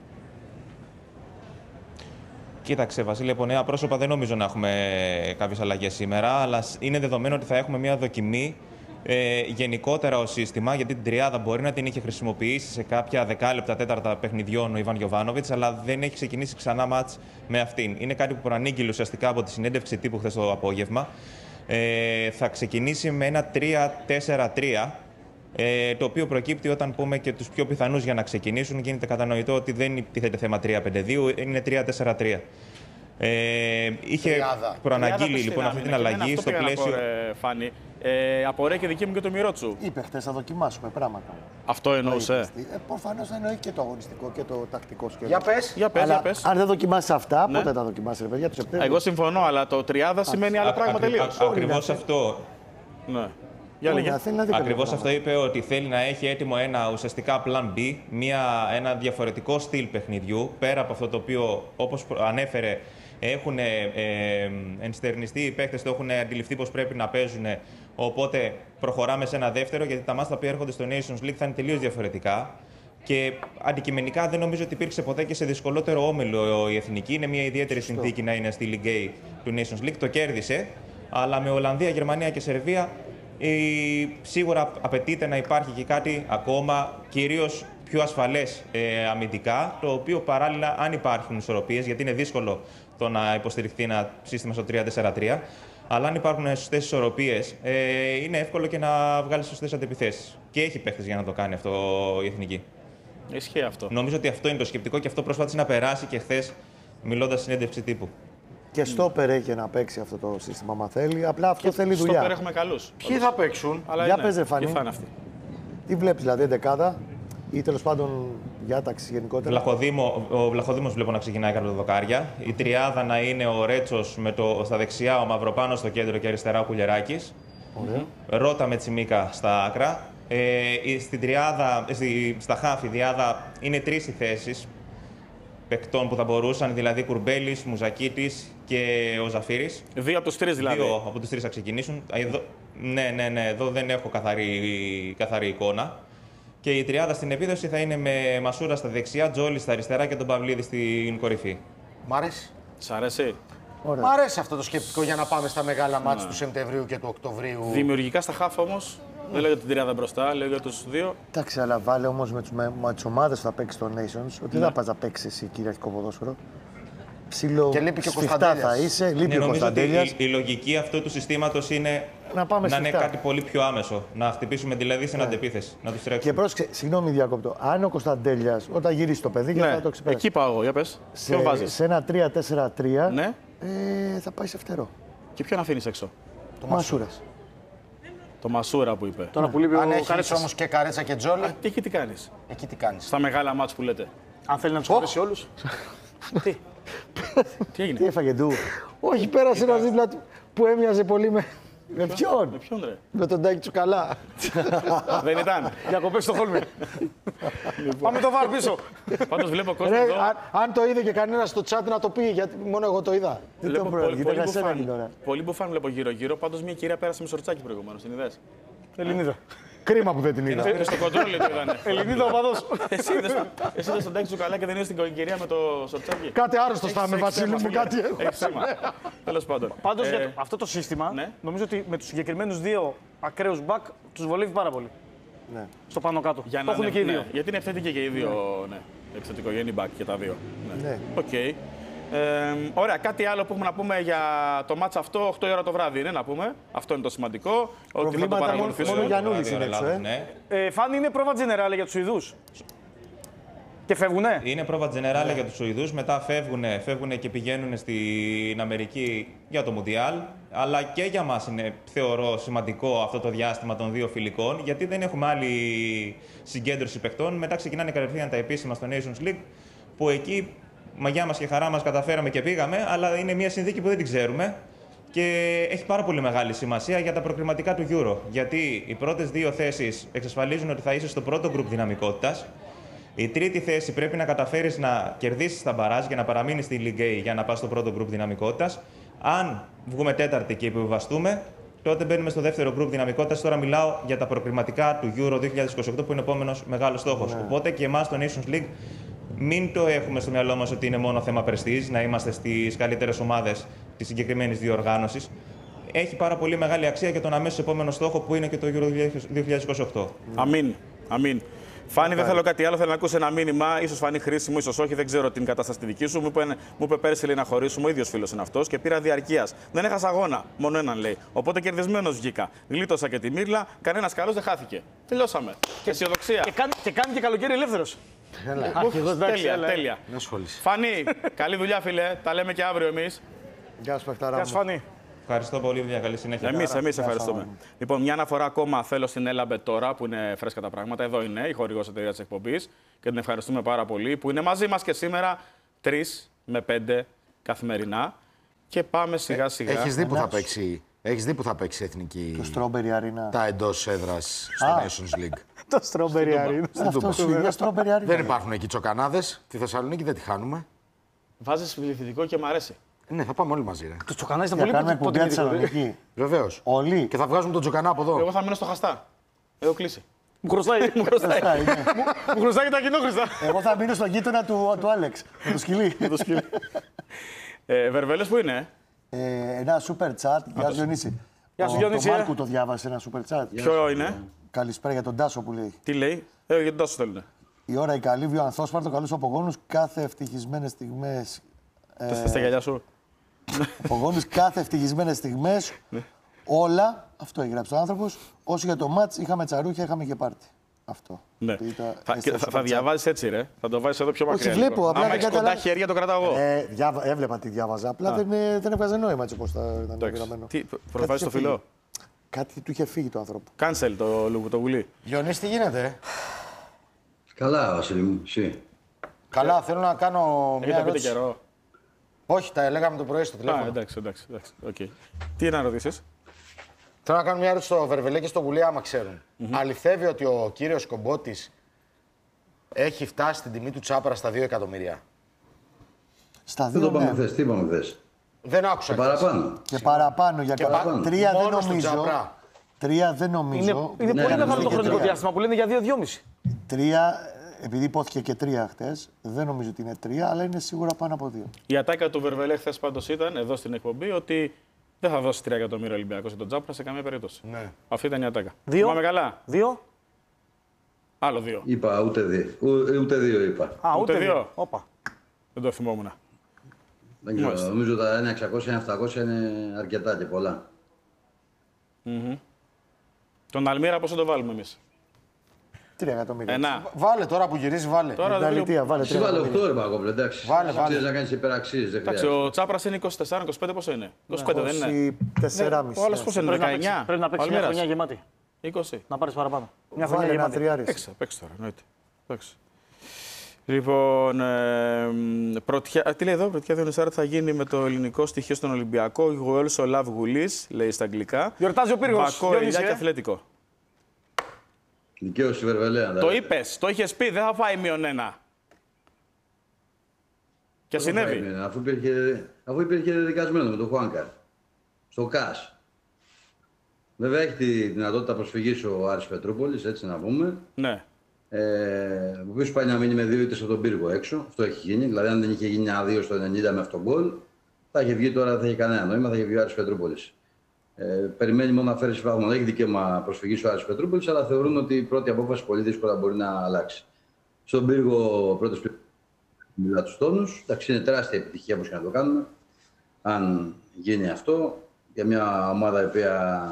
[SPEAKER 6] Κοίταξε, Βασίλη, από νέα πρόσωπα δεν νομίζω να έχουμε κάποιες αλλαγές σήμερα, αλλά είναι δεδομένο ότι θα έχουμε μια δοκιμή. Γενικότερα ο σύστημα, γιατί την τριάδα μπορεί να την είχε χρησιμοποιήσει σε κάποια δεκάλεπτα, τέταρτα παιχνιδιών ο Ιβάν Γιοβάνοβιτς, αλλά δεν έχει ξεκινήσει ξανά μάτς με αυτήν. Είναι κάτι που προανήγγειλε ουσιαστικά από τη συνέντευξη τύπου χθες το απόγευμα. Θα ξεκινήσει με ένα 3-4-3, το οποίο προκύπτει όταν πούμε και τους πιο πιθανούς για να ξεκινήσουν. Γίνεται κατανοητό ότι δεν τίθεται θέμα 3-5-2, είναι 3-4-3. Είχε προαναγγείλει λοιπόν αυτή την αλλαγή στο πλαίσιο.
[SPEAKER 1] Φάνη. Απορρέει και δική μου και το Μιρότσου.
[SPEAKER 4] Είπε χθες θα δοκιμάσουμε πράγματα.
[SPEAKER 1] Αυτό εννοούσε.
[SPEAKER 4] Προφανώς εννοεί και το αγωνιστικό και το τακτικό σχέδιο.
[SPEAKER 3] Για πες.
[SPEAKER 1] Για πες.
[SPEAKER 4] Αν δεν δοκιμάσει αυτά, πότε θα δοκιμάσει, ρε παιδιά, το Σεπτέμβριο.
[SPEAKER 1] Εγώ συμφωνώ, αλλά το τριάδα σημαίνει άλλο πράγμα τελείως.
[SPEAKER 6] Ακριβώς αυτό.
[SPEAKER 1] Ναι.
[SPEAKER 6] Ακριβώς αυτό είπε, ότι θέλει να έχει έτοιμο ένα ουσιαστικά plan B, ένα διαφορετικό στυλ παιχνιδιού, πέρα από αυτό το οποίο, όπως ανέφερε, έχουν ενστερνιστεί οι παίκτες, το έχουν αντιληφθεί πως πρέπει να παίζουν. Οπότε προχωράμε σε ένα δεύτερο, γιατί τα μάτς τα οποία έρχονται στο Nations League θα είναι τελείως διαφορετικά. Και αντικειμενικά δεν νομίζω ότι υπήρξε ποτέ και σε δυσκολότερο όμιλο η Εθνική. Είναι μια ιδιαίτερη συνθήκη να είναι στη Ligue A του Nations League. Το κέρδισε, αλλά με Ολλανδία, Γερμανία και Σερβία σίγουρα απαιτείται να υπάρχει και κάτι ακόμα, κυρίως πιο ασφαλές αμυντικά, το οποίο παράλληλα, αν υπάρχουν ισορροπίες, γιατί είναι δύσκολο το να υποστηριχθεί ένα σύστημα στο 3-4-3, αλλά αν υπάρχουν σωστές ισορροπίες, είναι εύκολο και να βγάλει σωστές αντεπιθέσεις. Και έχει παίχτες για να το κάνει αυτό η Εθνική.
[SPEAKER 1] Ισχύει αυτό.
[SPEAKER 6] Νομίζω ότι αυτό είναι το σκεπτικό και αυτό προσπάθησε να περάσει και χθες, μιλώντας συνέντευξη τύπου.
[SPEAKER 4] Και στόπερ έχει να παίξει αυτό το σύστημα, άμα θέλει. Απλά αυτό θέλει δουλειά.
[SPEAKER 1] Στόπερ έχουμε καλούς.
[SPEAKER 4] Ποιοι θα παίξουν,
[SPEAKER 1] Για
[SPEAKER 4] πες, ρε Φανή. Τι βλέπεις, δηλαδή, ενδεκάδα ή τέλος πάντων διάταξη γενικότερα.
[SPEAKER 6] Ο Βλαχοδήμος βλέπω να ξεκινάει κατά το δοκάρια. Η τριάδα να είναι ο Ρέτσος στα δεξιά, ο Μαυροπάνος στο κέντρο και αριστερά ο Κουλιεράκης. Ρώτα με Τσιμίκα στα άκρα. Στην τριάδα, στα χάφη διάδα είναι 3 οι θέσεις παικτών που θα μπορούσαν, δηλαδή Κουρμπέλης, Μουζακίτης και ο Ζαφύρης.
[SPEAKER 1] 2 από τους 3 δηλαδή.
[SPEAKER 6] 2 από τους 3 θα ξεκινήσουν. Ναι, εδώ δεν έχω καθαρή εικόνα. Και η τριάδα στην επίδοση θα είναι με Μασούρα στα δεξιά, Τζόλι στα αριστερά και τον Παυλίδη στην κορυφή.
[SPEAKER 4] Μ' αρέσει.
[SPEAKER 1] Σ' αρέσει.
[SPEAKER 4] Μ' αρέσει αυτό το σκεπτικό για να πάμε στα μεγάλα μάτς του Σεπτεμβρίου και του Οκτωβρίου.
[SPEAKER 1] Δημιουργικά στα χάφ όμως. Δεν λέω για την τριάδα μπροστά, λέω για τους 2.
[SPEAKER 4] Εντάξει, αλλά βάλε όμως με τις ομάδες που θα παίξει στο Nations ότι δεν θα πας να παίξεις εσύ κυριαρχικό ποδόσφαιρο. Ψήλο σφιχτά θα είσαι, λείπει ο Κωνσταντέλιας.
[SPEAKER 6] Η λογική αυτού του συστήματος είναι να είναι κάτι πολύ πιο άμεσο. Να χτυπήσουμε δηλαδή στην αντεπίθεση, να τους τρέξουμε.
[SPEAKER 4] Και πρόσεξε, συγγνώμη διακόπτω, αν ο Κωνσταντέλιας όταν γυρίσει το παιδί, γιατί θα το ξεπεράσει.
[SPEAKER 1] Εκεί πάω εγώ, για πες. Ποιον βάζεις.
[SPEAKER 4] Σε ένα 3-4-3
[SPEAKER 1] ναι.
[SPEAKER 4] Θα πάει σε φτερό.
[SPEAKER 1] Και ποιον αφήνεις έξω.
[SPEAKER 4] Το Μασούρας.
[SPEAKER 1] Το Μασούρα που είπε.
[SPEAKER 3] Τώρα που λείπει
[SPEAKER 4] αν
[SPEAKER 3] ο
[SPEAKER 4] έχεις όμως και Καρέτσα και Τζόλι.
[SPEAKER 1] Εκεί τι κάνεις.
[SPEAKER 4] Εκεί τι κάνεις.
[SPEAKER 1] Στα μεγάλα μάτς που λέτε.
[SPEAKER 3] Αν θέλει να τους χωρέσει όλους.
[SPEAKER 1] Τι έγινε.
[SPEAKER 4] Τι έφαγε ντου. Όχι, πέρασε ένα δίπλα του που έμοιαζε πολύ με. Με ποιον.
[SPEAKER 1] Με ποιον ρε.
[SPEAKER 4] Με τον Τάκη Τσουκαλά.
[SPEAKER 1] Δεν ήταν.
[SPEAKER 3] Διακοπές στο Χόλμη. Πάμε το βάρ πίσω.
[SPEAKER 1] Πάντως βλέπω κόσμο
[SPEAKER 4] Ρε,
[SPEAKER 1] εδώ.
[SPEAKER 4] αν το είδε και κανένα στο chat να το πει, γιατί μόνο εγώ το είδα. Δεν το
[SPEAKER 1] Πολύ μπουφάν βλέπω γύρω-γύρω. Πάντως μια κυρία πέρασε με σορτσάκι προηγουμένως. Την είδες.
[SPEAKER 3] Ελληνίδα.
[SPEAKER 4] Κρίμα που δεν την είδα.
[SPEAKER 1] Πήρε στο κοντρόλ το είδανε.
[SPEAKER 3] Ελληνίδα οπαδός.
[SPEAKER 1] Εσύ είδες τον Τάκη Τσουκαλά και δεν είδες την κυρία με το σορτσάκι.
[SPEAKER 4] Κάτι άρρωστο θα είμαι, Βασίλη μου, κάτι
[SPEAKER 1] Τέλος πάντων.
[SPEAKER 3] Πάντως για αυτό το σύστημα, νομίζω ότι με τους συγκεκριμένους 2 ακραίους μπακ τους βολεύει πάρα πολύ.
[SPEAKER 4] Ναι.
[SPEAKER 3] Στο πάνω κάτω.
[SPEAKER 1] Το
[SPEAKER 3] έχουν και οι 2.
[SPEAKER 1] Γιατί είναι επιθετικοί και οι 2. Ναι. Επιθετικογενή μπακ και τα 2.
[SPEAKER 4] Ναι.
[SPEAKER 1] Οκ. Ωραία, κάτι άλλο που έχουμε να πούμε για το μάτς αυτό, 8 η ώρα το βράδυ είναι να πούμε. Αυτό είναι το σημαντικό. Ότι θα το παρακολουθήσουμε.
[SPEAKER 4] Μόνο Γιαννούλης είναι έξω,
[SPEAKER 3] Φάνη, είναι πρόβα τζενεράλε για τους Σουηδούς. Και φεύγουνε.
[SPEAKER 6] Είναι πρόβα τζενεράλε για τους Σουηδούς, μετά φεύγουν και πηγαίνουν στην Αμερική για το Μουντιάλ. Αλλά και για μας είναι, θεωρώ, σημαντικό αυτό το διάστημα των 2 φιλικών, γιατί δεν έχουμε άλλη συγκέντρωση παιχτών. Μετά ξεκινάνε κατευθείαν τα επίσημα στο Nations League, που εκεί μαγιά μας και χαρά μας καταφέραμε και πήγαμε, αλλά είναι μια συνθήκη που δεν την ξέρουμε και έχει πάρα πολύ μεγάλη σημασία για τα προκριματικά του Euro. Γιατί οι πρώτες 2 θέσεις εξασφαλίζουν ότι θα είσαι στο πρώτο γκρουπ δυναμικότητας. Η τρίτη θέση πρέπει να καταφέρεις να κερδίσεις τα μπαράζ και να παραμείνεις στη Ligue A για να πας στο πρώτο γκρουπ δυναμικότητας. Αν βγούμε τέταρτη και επιβιβαστούμε, τότε μπαίνουμε στο δεύτερο γκρουπ δυναμικότητας. Τώρα μιλάω για τα προκριματικά του Euro 2028 που είναι ο επόμενος μεγάλος στόχος. Οπότε και εμάς στο Nations League μην το έχουμε στο μυαλό μας ότι είναι μόνο θέμα πρεστίζ, να είμαστε στις καλύτερες ομάδες της συγκεκριμένης διοργάνωσης. Έχει πάρα πολύ μεγάλη αξία για τον αμέσως επόμενο στόχο που είναι και το Euro 2028.
[SPEAKER 1] Αμήν. Αμήν. Φάνη, δεν θέλω κάτι άλλο. Θέλω να ακούσω ένα μήνυμα. Ίσως φανεί χρήσιμο, ίσως όχι. Δεν ξέρω την κατάσταση τη δική σου. Μου είπε πέρσι λέει, να χωρίσουμε. Ο ίδιος φίλος είναι αυτός και πήρα διαρκείας. Δεν έχασα αγώνα. Μόνο έναν λέει. Οπότε κερδισμένος βγήκα. Γλίτωσα και τη μύρλα. Κανένας καλός δεν χάθηκε. Τελειώσαμε. Και αισιοδοξία.
[SPEAKER 3] Και κάνει και καλοκαίρι ελεύθερος.
[SPEAKER 1] Τέλεια. Φανή, καλή δουλειά, φίλε. Τα λέμε και αύριο εμείς.
[SPEAKER 4] Γεια σου, Πεχταρά.
[SPEAKER 3] Γεια σου, Φανή.
[SPEAKER 6] Ευχαριστώ πολύ, παιδιά. Καλή συνέχεια.
[SPEAKER 1] Εμείς ευχαριστούμε. Λοιπόν, μια αναφορά ακόμα θέλω στην Έλαμπε τώρα που είναι φρέσκα τα πράγματα. Εδώ είναι η χορηγός εταιρεία της εκπομπής και την ευχαριστούμε πάρα πολύ που είναι μαζί μας και σήμερα 3 με 5 καθημερινά. Και πάμε σιγά σιγά.
[SPEAKER 7] Έχεις δει που θα παίξει εθνική.
[SPEAKER 4] Το Strawberry Arena.
[SPEAKER 7] Τα εντός έδρας στο Nations League.
[SPEAKER 3] Το Strawberry Arena.
[SPEAKER 4] Αυτό σου είναι Strawberry Arena.
[SPEAKER 7] Δεν υπάρχουν εκεί τσοκανάδες. Τη Θεσσαλονίκη δεν τη χάνουμε.
[SPEAKER 1] Βάζεις πληθυντικό και μ' αρέσει.
[SPEAKER 7] Ναι, θα πάμε όλοι μαζί. Ρε.
[SPEAKER 3] Το τσοκανάκι ήταν
[SPEAKER 4] Για
[SPEAKER 3] πολύ
[SPEAKER 4] κάνουμε εκπομπή Θεσσαλονίκη.
[SPEAKER 7] Βεβαίως.
[SPEAKER 4] Όλοι.
[SPEAKER 7] Και θα βγάζουμε τον τσοκανά από εδώ.
[SPEAKER 1] Εγώ θα μείνω στο Χαστά. Έχω κλείσει.
[SPEAKER 3] Μου χρωστάει.
[SPEAKER 4] Αυτά είναι.
[SPEAKER 3] Μου χρωστάει και τα κοινόχρηστα.
[SPEAKER 4] Εγώ θα μείνω στον γείτονα του Άλεξ. Με το σκυλί.
[SPEAKER 1] Βερβέλες που είναι.
[SPEAKER 4] Ένα super chat. Γεια σου, Διονύση.
[SPEAKER 3] Γεια σου, Διονύση.
[SPEAKER 4] Το Μάρκο το διάβασε ένα super chat.
[SPEAKER 1] Ποιο είναι.
[SPEAKER 4] Καλησπέρα για τον Τάσο που λέει.
[SPEAKER 1] Τι λέει. Γιατί τόσο θέλουνε.
[SPEAKER 4] Η ώρα η καλή, βιο Ανθόσπαρτο, καλούς απογόνους, κάθε ευτυχισμένες στιγμές.
[SPEAKER 1] Θες τα γυαλιά σου.
[SPEAKER 4] Απογόνους, κάθε ευτυχισμένες στιγμές. Όλα, αυτό έγραψε ο άνθρωπος. Όσο για το μάτς, είχαμε τσαρούχια, είχαμε και πάρτι. Αυτό.
[SPEAKER 1] Ναι. Θα διαβάζεις έτσι, ρε. Θα το βάζεις εδώ πιο μακριά.
[SPEAKER 4] Όχι, βλέπω. Απλά
[SPEAKER 1] άμα
[SPEAKER 4] δεν
[SPEAKER 1] έχεις κοντά
[SPEAKER 4] καταλάβω.
[SPEAKER 1] χέρια, το κρατάω εγώ.
[SPEAKER 4] Έβλεπα τι διάβαζα. Απλά δεν έβγαζε νόημα έτσι όπως ήταν γραμμένο.
[SPEAKER 1] Τι, προβάζεις το φιλό.
[SPEAKER 4] Κάτι του είχε φύγει το άνθρωπο.
[SPEAKER 1] Κάνσελ το γουλί.
[SPEAKER 4] Διονύση, τι γίνεται,
[SPEAKER 8] Καλά, Βασίλη μου, εσύ.
[SPEAKER 4] Καλά, θέλω να κάνω μια
[SPEAKER 1] Έχετε πείτε
[SPEAKER 4] ερώτηση.
[SPEAKER 1] καιρό.
[SPEAKER 4] Όχι, τα έλεγαμε το πρωί στο τηλέφωνο.
[SPEAKER 1] Εντάξει. Okay. Τι να ρωτήσεις.
[SPEAKER 4] Θέλω να κάνω μια ερώτηση στο Βερβελέ και στο Γουλή, άμα ξέρουν. Αληθεύει ότι ο κύριος Κομπότης έχει φτάσει την τιμή του Τσάπρα στα 2 εκατομμύρια. Στα 2,
[SPEAKER 8] Δεν το είπαμε χθες, τι είπαμε χθες.
[SPEAKER 4] Δεν άκουσα.
[SPEAKER 8] Και παραπάνω.
[SPEAKER 4] Και παραπάνω. Για
[SPEAKER 8] παραπάνω.
[SPEAKER 4] 3 δεν
[SPEAKER 5] Μόνο στον
[SPEAKER 4] νομίζω.
[SPEAKER 5] Τσάπρα.
[SPEAKER 4] 3 δεν νομίζω.
[SPEAKER 3] Είναι
[SPEAKER 8] Ναι,
[SPEAKER 3] πολύ
[SPEAKER 8] ναι,
[SPEAKER 3] μεγάλο το
[SPEAKER 8] ναι,
[SPEAKER 3] χρονικό
[SPEAKER 8] ναι.
[SPEAKER 3] διάστημα που λένε για 2-2,5.
[SPEAKER 4] 3, επειδή υπόθηκε και 3 χτες, δεν νομίζω ότι είναι 3, αλλά είναι σίγουρα πάνω από 2.
[SPEAKER 1] Η ατάκα του Βερβελέ χθες πάντως ήταν εδώ στην εκπομπή ότι δεν θα δώσει 3 εκατομμύρια Ολυμπιακός για τον Τζάπρα σε καμία περίπτωση.
[SPEAKER 4] Ναι.
[SPEAKER 1] Αυτή ήταν η ατάκα.
[SPEAKER 3] 2.
[SPEAKER 1] Πάμε καλά.
[SPEAKER 3] 2.
[SPEAKER 1] Άλλο 2.
[SPEAKER 8] Είπα ούτε δύο είπα.
[SPEAKER 3] Α,
[SPEAKER 1] Ούτε
[SPEAKER 3] ούτε 2.
[SPEAKER 1] δύο.
[SPEAKER 3] Όπα.
[SPEAKER 1] Δεν το θυμόμουν.
[SPEAKER 8] Δεν ξέρω,
[SPEAKER 1] Μάλιστα.
[SPEAKER 8] νομίζω τα 1.600, 1.700 είναι αρκετά και πολλά.
[SPEAKER 1] Τον Αλμύρα πώς θα το βάλουμε εμείς.
[SPEAKER 4] 3 εκατομμύρια.
[SPEAKER 1] Ένα.
[SPEAKER 4] Βάλε τώρα που γυρίζει, βάλε.
[SPEAKER 1] Τώρα
[SPEAKER 4] Με τα
[SPEAKER 1] δεν
[SPEAKER 4] αλήθεια, βάλε 3
[SPEAKER 8] Εσύ βάλε 8
[SPEAKER 4] εκατομμύρια.
[SPEAKER 8] ρε Παγκόπλε, εντάξει.
[SPEAKER 4] Βάλε.
[SPEAKER 8] Ξέρεις να κάνεις υπεραξίες, δεν
[SPEAKER 1] Εντάξει,
[SPEAKER 8] χρειάζεται.
[SPEAKER 1] ο Τσάπρας είναι 24-25 πόσο είναι. 25 δεν είναι.
[SPEAKER 4] 4,5.
[SPEAKER 1] Ο άλλος πώς είναι, 19.
[SPEAKER 3] Πρέπει να παίξει μια
[SPEAKER 1] Αλμύρας.
[SPEAKER 3] χρονιά γεμάτη.
[SPEAKER 1] 20.
[SPEAKER 3] Να πάρει παραπάνω. Μια
[SPEAKER 4] Βάλε
[SPEAKER 3] χρονιά
[SPEAKER 4] ένα
[SPEAKER 3] γεμάτη.
[SPEAKER 4] τριάρι.
[SPEAKER 1] Παίξε τώρα, εννοείται. Εντάξει. Λοιπόν, τι λέει εδώ, πρωτιά Διονυσάρα θα γίνει με το ελληνικό στοιχείο στον Ολυμπιακό. We also love Γουλής, λέει στα αγγλικά.
[SPEAKER 3] Γιορτάζει ο Πύργος.
[SPEAKER 1] Μπακό, Ηλιά και Αθλέτικο.
[SPEAKER 8] Δικαίωση Βερβελέα.
[SPEAKER 1] Το είπες, το είχες πει, δεν θα φάει -1. Και συνέβη.
[SPEAKER 8] Αφού υπήρχε δικασμένο με τον Χουάνκαρ. Στο ΚΑΣ. Βέβαια έχει τη δυνατότητα προσφυγής ο Άρης Πετρούπολης, έτσι να πούμε.
[SPEAKER 1] Ναι.
[SPEAKER 8] Ο οποίος πάει να μείνει με 2 ήττες από τον Πύργο έξω. Αυτό έχει γίνει. Δηλαδή, αν δεν είχε γίνει 1-2 στο 90 με αυτόν τον γκολ, θα είχε βγει τώρα, δεν θα είχε κανένα νόημα, θα είχε βγει ο Άρης Πετρούπολης. Περιμένει μόνο να φέρει συμφράγμα. Έχει δικαίωμα προσφυγής ο Άρης Πετρούπολης, αλλά θεωρούν ότι η πρώτη απόφαση πολύ δύσκολα μπορεί να αλλάξει. Στον Πύργο, ο πρώτος μιλά τους τόνους. Εντάξει, είναι τεράστια επιτυχία όπως και να το κάνουμε. Αν γίνει αυτό, για μια ομάδα η οποία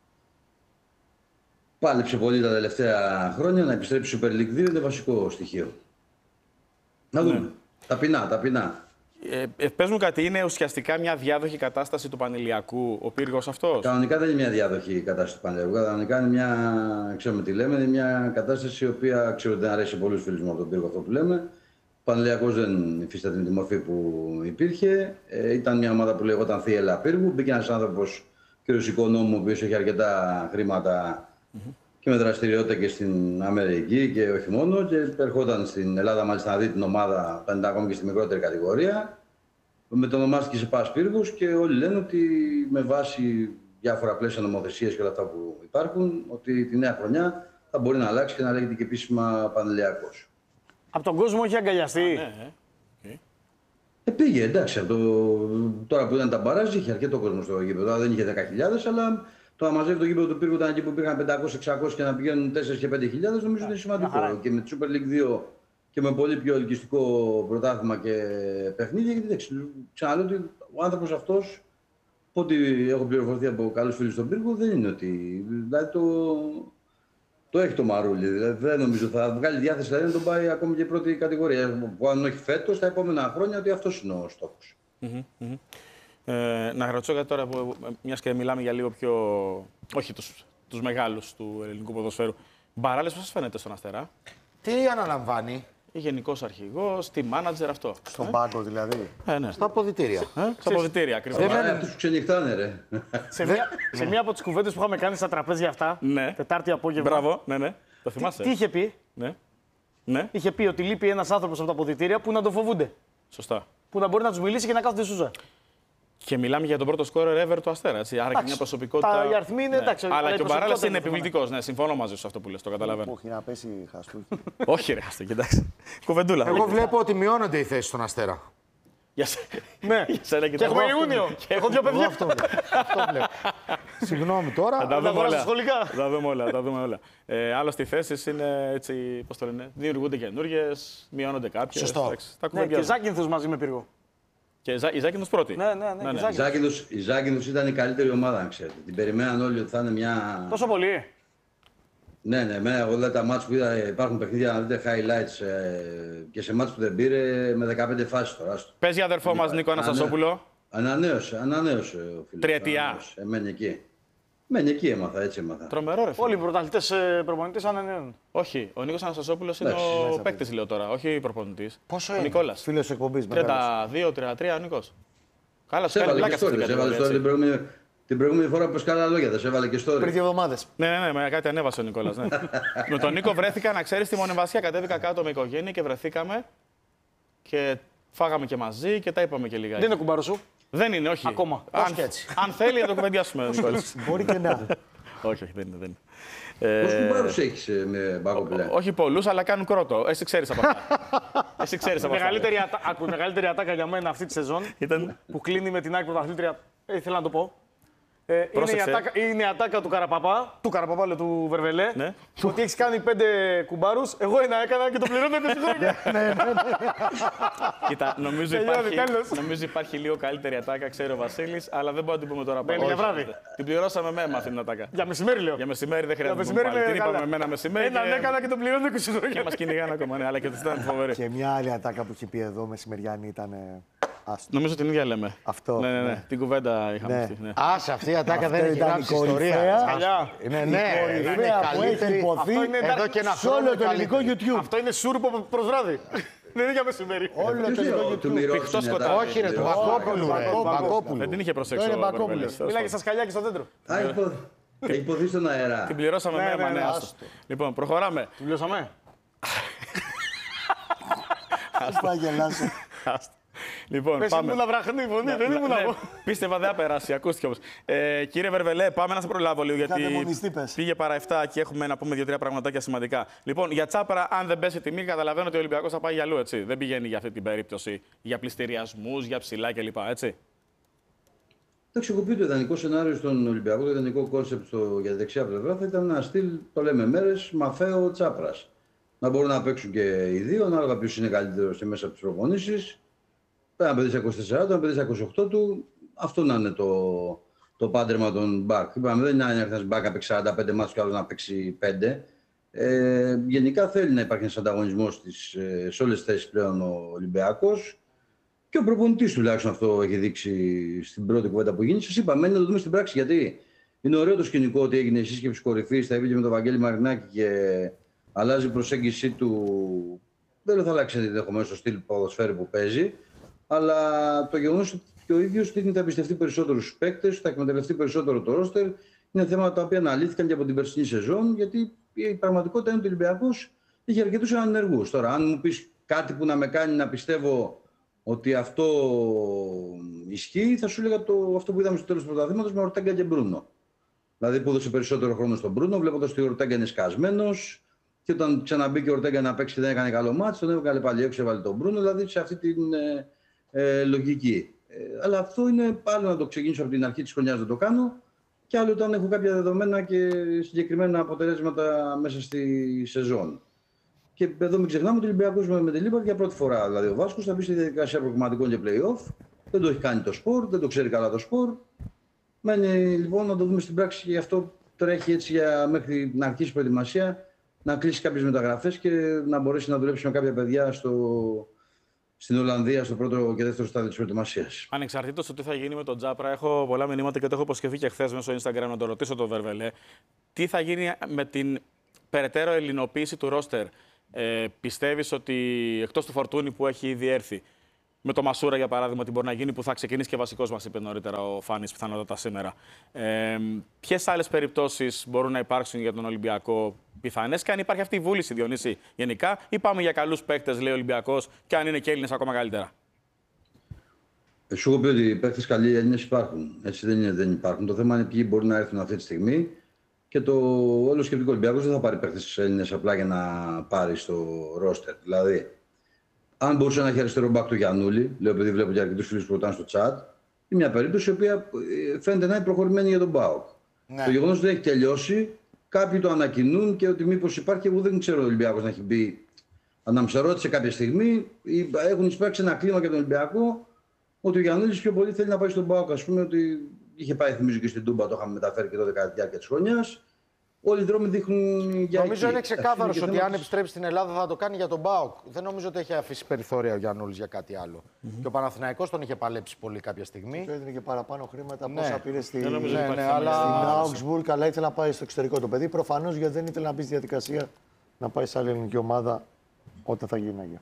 [SPEAKER 8] πάλεψε πολύ τα τελευταία χρόνια, να επιστρέψει στο Super League 2 είναι βασικό στοιχείο. Να δούμε. Ταπεινά.
[SPEAKER 1] Πες μου κάτι, είναι ουσιαστικά μια διάδοχη κατάσταση του Πανηλιακού ο Πύργος αυτός.
[SPEAKER 8] Κανονικά δεν είναι μια διάδοχη κατάσταση του Πανηλιακού. Κανονικά είναι μια, ξέρουμε τι λέμε, είναι μια κατάσταση η οποία ξέρω ότι δεν αρέσει σε πολλούς φίλους μου από τον Πύργο αυτό που λέμε. Ο Πανηλιακός δεν υφίσταται τη μορφή που υπήρχε. Ήταν μια ομάδα που λεγόταν Θίελα Πύργου. Μπήκε ένας άνθρωπος, κ. Οικονόμου, ο οποίος έχει αρκετά χρήματα και με δραστηριότητα και στην Αμερική και όχι μόνο. Και ερχόταν στην Ελλάδα μάλιστα να δει την ομάδα, ήταν ακόμη και στη μικρότερη κατηγορία. Μετονομάστηκε σε ΠΑΣ Πύργους και όλοι λένε ότι με βάση διάφορα πλαίσια νομοθεσίες και όλα αυτά που υπάρχουν, ότι τη νέα χρονιά θα μπορεί να αλλάξει και να λέγεται και επίσημα Πανηλιακός.
[SPEAKER 3] Από τον κόσμο έχει αγκαλιαστεί.
[SPEAKER 8] Πήγε, εντάξει. Τώρα που ήταν τα μπαράζ, είχε αρκετό κόσμο στο γήπεδο. Τώρα δεν είχε 10.000, αλλά το να μαζεύει το γήπεδο του Πύργου ήταν εκεί που υπήρχαν 500-600 και να πηγαίνουν 4 και 5.000, νομίζω ότι είναι σημαντικό. Και με τη Super League 2 και με πολύ πιο ελκυστικό πρωτάθλημα και παιχνίδι, γιατί ξαναλέω ότι ο άνθρωπος αυτός, από ό,τι έχω πληροφορηθεί από καλούς φίλους στον Πύργο, δεν είναι ότι. Δηλαδή Το έχει το Μαρούλι. Δηλαδή δεν νομίζω θα βγάλει διάθεση δηλαδή, να τον πάει ακόμη και πρώτη κατηγορία. Που αν όχι φέτος, τα επόμενα χρόνια ότι αυτός είναι ο στόχος.
[SPEAKER 1] Να ρωτήσω κάτι τώρα, μιας και μιλάμε για λίγο πιο. Όχι τους μεγάλους του ελληνικού ποδοσφαίρου. Μπαράλες, πώς σας φαίνεται στον Αστέρα?
[SPEAKER 7] Τι αναλαμβάνει?
[SPEAKER 1] Γενικός αρχηγός, τι μάνατζερ αυτό.
[SPEAKER 9] Στον πάγκο δηλαδή.
[SPEAKER 1] Ναι.
[SPEAKER 7] Στα αποδυτήρια.
[SPEAKER 1] Στα αποδυτήρια, ακριβώς.
[SPEAKER 8] Αυτούς που ξενυχτάνε, ρε.
[SPEAKER 3] Σε μία από τις κουβέντες που είχαμε κάνει στα τραπέζια αυτά,
[SPEAKER 1] Ναι.
[SPEAKER 3] Τετάρτη απόγευμα.
[SPEAKER 1] Μπράβο, ναι. Το θυμάσαι.
[SPEAKER 3] Τι είχε πει?
[SPEAKER 1] Ναι,
[SPEAKER 3] Είχε πει ότι λείπει ένας άνθρωπος από τα αποδυτήρια που να τον φοβούνται.
[SPEAKER 1] σωστά.
[SPEAKER 3] Που να μπορεί να τους μιλήσει και να κάθονται σούζα.
[SPEAKER 1] Και μιλάμε για τον πρώτο σκόρερ ever του Αστέρα. Έτσι. Άρα και μια προσωπικότητα.
[SPEAKER 3] Οι αριθμοί είναι εντάξει.
[SPEAKER 1] Αλλά και ο Μπαράλας είναι
[SPEAKER 3] επιβλητικό.
[SPEAKER 1] επιβλητικός. Ναι, συμφωνώ μαζί σου αυτό που λες, το καταλαβαίνω.
[SPEAKER 9] Όχι, να πέσει χαστούκι.
[SPEAKER 1] Όχι, ρε, άστο, κοιτάξτε. Κουβεντούλα.
[SPEAKER 7] Εγώ βλέπω ότι μειώνονται οι θέσεις στον Αστέρα.
[SPEAKER 3] Ναι,
[SPEAKER 1] Για σένα
[SPEAKER 3] και έχουμε Ιούνιο. Έχω δύο
[SPEAKER 9] Εγώ
[SPEAKER 3] παιδιά.
[SPEAKER 9] αυτό βλέπω. Συγγνώμη τώρα.
[SPEAKER 1] Τα δούμε
[SPEAKER 3] αγοράσω
[SPEAKER 1] όλα.
[SPEAKER 3] σχολικά.
[SPEAKER 1] Τα δούμε όλα. Άλλωστε οι θέσεις είναι έτσι, πώς το λένε, δημιουργούνται καινούργιες, μειώνονται κάποιες.
[SPEAKER 7] Σωστό.
[SPEAKER 1] Εντάξει, τα
[SPEAKER 3] Ναι, και
[SPEAKER 1] κουβεντιάζουμε.
[SPEAKER 3] Ζάκυνθος μαζί με πύργο.
[SPEAKER 1] Και η Ζάκυνθος πρώτη.
[SPEAKER 3] Ναι.
[SPEAKER 8] Η Ζάκυνθος ήταν η καλύτερη ομάδα, αν ξέρετε. Την περιμέναν όλοι ότι θα είναι μια.
[SPEAKER 3] Τόσο πολύ.
[SPEAKER 8] Ναι, εγώ λέω τα μάτς που είδα, υπάρχουν παιχνίδια να δείτε highlights και σε μάτς που δεν πήρε με 15 φάσεις τώρα.
[SPEAKER 1] Παίζει αδερφό μας Νίκο Αναστασόπουλο.
[SPEAKER 8] Ανανέωσε ο φίλος.
[SPEAKER 1] Τριετιά.
[SPEAKER 8] Μένει εκεί. Μένει εκεί έτσι έμαθα.
[SPEAKER 1] Τρομερό, ρε φίλε.
[SPEAKER 3] Όλοι οι πρωταθλητές προπονητές ανανέουν.
[SPEAKER 1] Όχι, ο Νίκος Αναστασόπουλος είναι ο παίκτης, λέω τώρα, όχι ο προπονητής.
[SPEAKER 7] Πόσο
[SPEAKER 1] Ο
[SPEAKER 7] είναι?
[SPEAKER 1] Νικόλας.
[SPEAKER 9] Φίλος εκπομπής.
[SPEAKER 1] 32-33 ο Νίκος. Καλά, σου
[SPEAKER 8] Σε
[SPEAKER 1] κάνει
[SPEAKER 8] έβαλε
[SPEAKER 1] πλάκα
[SPEAKER 8] και
[SPEAKER 1] αυτή την
[SPEAKER 8] story. Σε έβαλε
[SPEAKER 1] κατηγορία.
[SPEAKER 8] story την προηγούμενη φορά που σκάλα λόγια. Δεν σε έβαλε και story.
[SPEAKER 9] Πριν 2 εβδομάδες.
[SPEAKER 1] Ναι, με κάτι ανέβασε ο Νικόλας. Ναι. Με τον Νίκο βρέθηκα, να ξέρεις, στη Μονεβασιά. Κατέβηκα κάτω με οικογένεια και βρεθήκαμε και φάγαμε και μαζί και τα είπαμε και λιγάκι.
[SPEAKER 3] Δεν είναι κουμπάρο σου.
[SPEAKER 1] Δεν είναι, όχι.
[SPEAKER 3] Ακόμα.
[SPEAKER 1] Αν θέλει να το κουβεντιάσουμε, ο Νικόλας.
[SPEAKER 9] Μπορεί και να.
[SPEAKER 1] Όχι, δεν είναι.
[SPEAKER 8] Πόσους κουμπάρους έχεις με μπάκο πλέον?
[SPEAKER 1] Όχι πολλούς, αλλά κάνουν κρότο. Εσύ ξέρεις από αυτά.
[SPEAKER 3] Η μεγαλύτερη ατάκα για μένα αυτή τη σεζόν που κλείνει με την ΑΕΚ πρωταθλήτρια. Ήθελα να το πω. Είναι η ατάκα του Καραπαπά, λέω του Βερβελέ,
[SPEAKER 1] Ναι.
[SPEAKER 3] ότι έχει κάνει 5 κουμπάρους, εγώ ένα έκανα και το πληρώνω 20 χρόνια.
[SPEAKER 1] Κοίτα, νομίζω υπάρχει λίγο καλύτερη ατάκα, ξέρει ο Βασίλης, αλλά δεν μπορώ να την πούμε τώρα
[SPEAKER 3] Είναι για βράδυ.
[SPEAKER 1] Την πληρώσαμε με αυτή την ατάκα.
[SPEAKER 3] Για μεσημέρι λέω.
[SPEAKER 1] Για μεσημέρι δεν χρειάζεται.
[SPEAKER 3] Για μεσημέρι
[SPEAKER 1] Την
[SPEAKER 3] καλά.
[SPEAKER 1] είπαμε με ένα μεσημέρι.
[SPEAKER 3] Έναν έκανα και το πληρώνω 20
[SPEAKER 1] Και
[SPEAKER 3] χρόνια.
[SPEAKER 1] μας κυνηγάνε ακόμα, ναι, αλλά και τους ήταν φοβερή.
[SPEAKER 9] Και μια άλλη ατάκα που έχει πει εδώ μεσημεριανή ήταν. Άστο.
[SPEAKER 1] Νομίζω την ίδια λέμε.
[SPEAKER 9] Αυτό,
[SPEAKER 1] Ναι.
[SPEAKER 9] ναι.
[SPEAKER 1] Την κουβέντα είχαμε
[SPEAKER 9] Ναι.
[SPEAKER 1] αυτή. Ναι.
[SPEAKER 7] Άσε, αυτή η ατάκα δεν
[SPEAKER 9] Αυτό
[SPEAKER 7] έχει
[SPEAKER 9] ήταν
[SPEAKER 7] γράψει
[SPEAKER 9] η κορυφαία.
[SPEAKER 7] ιστορία.
[SPEAKER 3] Παλιά.
[SPEAKER 7] Ναι,
[SPEAKER 9] Η
[SPEAKER 7] είναι
[SPEAKER 9] κορυφαία που έχει
[SPEAKER 7] καλύτερη.
[SPEAKER 9] υποθεί
[SPEAKER 7] Εδώ και ένα
[SPEAKER 9] σε όλο
[SPEAKER 7] χρόνο
[SPEAKER 9] το ελληνικό
[SPEAKER 7] καλύτερη.
[SPEAKER 9] YouTube.
[SPEAKER 3] Αυτό είναι σούρπο προς βράδυ. Δεν είναι για μεσημέρι.
[SPEAKER 9] Όλο το ελληνικό
[SPEAKER 8] Του
[SPEAKER 9] YouTube.
[SPEAKER 8] μοιρώσει
[SPEAKER 1] Πιχτό
[SPEAKER 8] μια
[SPEAKER 1] σκοτάδι.
[SPEAKER 8] τάκα.
[SPEAKER 7] Όχι, ρε, του
[SPEAKER 9] Μπακόπουλου.
[SPEAKER 7] Μπακόπουλου.
[SPEAKER 1] Δεν την είχε προσέξει
[SPEAKER 9] Το είναι
[SPEAKER 1] ο
[SPEAKER 9] Μπακόπουλος.
[SPEAKER 1] Βερβελές.
[SPEAKER 3] Μιλάει και στα σκαλιά και στο δέντρο.
[SPEAKER 8] Έχει υποθεί στον αέρα.
[SPEAKER 1] Την πληρώσαμε με αίμα, ναι.
[SPEAKER 9] άστο.
[SPEAKER 1] άστο. Λοιπόν, προχωράμε.
[SPEAKER 3] Του πληρώσαμε.
[SPEAKER 9] Θα γελάσω.
[SPEAKER 1] Άστο. Λοιπόν,
[SPEAKER 3] Πες
[SPEAKER 1] πάμε.
[SPEAKER 3] ήμουν βραχνή φωνή, δεν ήμουν
[SPEAKER 1] Ναι,
[SPEAKER 3] εγώ.
[SPEAKER 1] πίστευα δεν θα περάσει, ακούστηκε όμως. Κύριε Βερβελέ, πάμε να σε προλάβω λίγο γιατί
[SPEAKER 9] δαιμονιστή πες.
[SPEAKER 1] πήγε παρά 7 και έχουμε να πούμε 2-3 πραγματάκια σημαντικά. Λοιπόν, για Τσάπρα, αν δεν πέσει η τιμή, καταλαβαίνω ότι ο Ολυμπιακός θα πάει για αλλού, έτσι. Δεν πηγαίνει για αυτή την περίπτωση, για πληστηριασμούς, για ψηλά κλπ. Έτσι.
[SPEAKER 8] Εντάξει, εγώ πει το ιδανικό σενάριο στον Ολυμπιακό, το ιδανικό κόνσεπτ για τη δεξιά πλευρά θα ήταν να στείλει, το λέμε μέρες, Μαφαίο Τσάπρας. Να μπορούν να παίξουν και οι δύο, ανάλογα ποιος είναι καλύτερο και μέσα από τις προπονήσεις. Ένα παιδί στα 24 του, ένα παιδί στα 28 του. Αυτό να είναι το πάντρεμα των μπακ. Είπαμε, δεν είναι ένας μπακ να παίξει 45 μάτς και άλλο να παίξει 5. Γενικά θέλει να υπάρχει ένας ανταγωνισμός σε όλες τις θέσεις πλέον ο Ολυμπιακός. Και ο προπονητής τουλάχιστον αυτό έχει δείξει στην πρώτη κουβέντα που γίνει. Σας είπα, μένει να το δούμε στην πράξη γιατί είναι ωραίο το σκηνικό ότι έγινε η σύσκεψη κορυφής, θα είπε και με τον Βαγγέλη Μαρινάκη και αλλάζει η προσέγγιση του. Δεν λέω θα αλλάξει ενδεχομένως το στυλ ποδοσφαίρου που παίζει, αλλά το γεγονός ότι και ο ίδιος δείχνει θα εμπιστευτεί περισσότερους στους παίκτες, θα εκμεταλλευτεί περισσότερο το ρόστερ. Είναι θέματα τα οποία αναλύθηκαν και από την περσινή σεζόν, γιατί η πραγματικότητα είναι ότι ο Ολυμπιακός είχε αρκετούς ανενεργούς. Τώρα, αν μου πεις κάτι που να με κάνει να πιστεύω ότι αυτό ισχύει, θα σου έλεγα αυτό που είδαμε στο τέλος του πρωταθλήματος με Ορτέγκα και Μπρούνο. Δηλαδή που έδωσε περισσότερο χρόνο στον Μπρούνο, βλέποντας ότι ο Ορτέγκα είναι σκασμένος. Και όταν ξαναμπήκε ο Ορτέγκα να παίξει και δεν έκανε καλό μάτς, τον έβγαλε πάλι έξω, έβαλε τον Μπρούνο, δηλαδή σε αυτή την λογική. Αλλά αυτό είναι άλλο να το ξεκινήσω από την αρχή της χρονιάς να το κάνω, και άλλο όταν έχω κάποια δεδομένα και συγκεκριμένα αποτελέσματα μέσα στη σεζόν. Και εδώ μην ξεχνάμε ότι ο Ολυμπιακός με την Λίμπαρ για πρώτη φορά. Δηλαδή ο Βάσκος θα μπει στη διαδικασία προγραμματικών και play-off. Δεν το έχει κάνει το σπορ, δεν το ξέρει καλά το σπορ. Μένει λοιπόν να το δούμε στην πράξη και γι' αυτό τρέχει έτσι μέχρι να αρχίσει η προετοιμασία, να κλείσει κάποιες μεταγραφές και να μπορέσει να δουλέψει με κάποια παιδιά στην Ολλανδία στο πρώτο και δεύτερο στάδιο της προετοιμασίας.
[SPEAKER 1] Ανεξαρτήτως του τι θα γίνει με τον Τζάπρα, έχω πολλά μηνύματα και το έχω υποσχεθεί και χθες μέσω Instagram να το ρωτήσω τον Βερβελέ. Τι θα γίνει με την περαιτέρω ελληνοποίηση του ρόστερ? Πιστεύεις ότι εκτός του Φορτούνη που έχει ήδη έρθει, με το Μασούρα για παράδειγμα, τι μπορεί να γίνει, που θα ξεκινήσει και βασικός, μας είπε νωρίτερα ο Φάνης, πιθανότατα σήμερα. Ποιες άλλες περιπτώσεις μπορούν να υπάρξουν για τον Ολυμπιακό πιθανές, και αν υπάρχει αυτή η βούληση, Διονύση, γενικά, ή πάμε για καλούς παίκτες, λέει ο Ολυμπιακός, και αν είναι και Έλληνες ακόμα καλύτερα?
[SPEAKER 8] Σου έχω πει ότι οι παίκτες καλοί Έλληνες υπάρχουν. Έτσι δεν είναι, δεν υπάρχουν. Το θέμα είναι ποιοι μπορεί να έρθουν αυτή τη στιγμή. Και το όλο σκεπτικό Ολυμπιακός δεν θα πάρει παίκτες Έλληνες απλά για να πάρει στο ρόστερ. Δηλαδή, αν μπορούσε να έχει αριστερό μπακ του Γιαννούλη, λέω επειδή βλέπω και αρκετούς φίλους που ρωτάνε στο chat, είναι μια περίπτωση η οποία φαίνεται να είναι προχωρημένη για τον ΠΑΟΚ. Ναι. Το γεγονός ότι δεν έχει τελειώσει, κάποιοι το ανακοινούν και ότι μήπως υπάρχει, εγώ δεν ξέρω ο Ολυμπιακός να έχει μπει. Ανάμεσα ρώτησε κάποια στιγμή, έχουν εισπράξει ένα κλίμα για τον Ολυμπιακό, ότι ο Γιαννούλης πιο πολύ θέλει να πάει στον ΠΑΟΚ. Ας πούμε ότι είχε πάει, θυμίζω, και στην Τούμπα, το είχαμε μεταφέρει και τότε κατά τη διάρκεια της χρονιάς. Όλοι οι δρόμοι δείχνουν για
[SPEAKER 4] Νομίζω
[SPEAKER 8] εκεί.
[SPEAKER 4] είναι ξεκάθαρο ότι αν επιστρέψει στην Ελλάδα θα το κάνει για τον ΠΑΟΚ. Δεν νομίζω ότι έχει αφήσει περιθώρια ο Γιαννούλης για κάτι άλλο. Και ο Παναθηναϊκός τον είχε παλέψει πολύ κάποια στιγμή.
[SPEAKER 9] Και έδινε και παραπάνω χρήματα
[SPEAKER 4] Ναι.
[SPEAKER 9] πόσα πήρε στην
[SPEAKER 4] αλλά...
[SPEAKER 9] Augsburg, αλλά ήθελε να πάει στο εξωτερικό το παιδί. Προφανώς γιατί δεν ήθελε να μπει στη διαδικασία να πάει σε άλλη ελληνική ομάδα όταν θα γίναγε.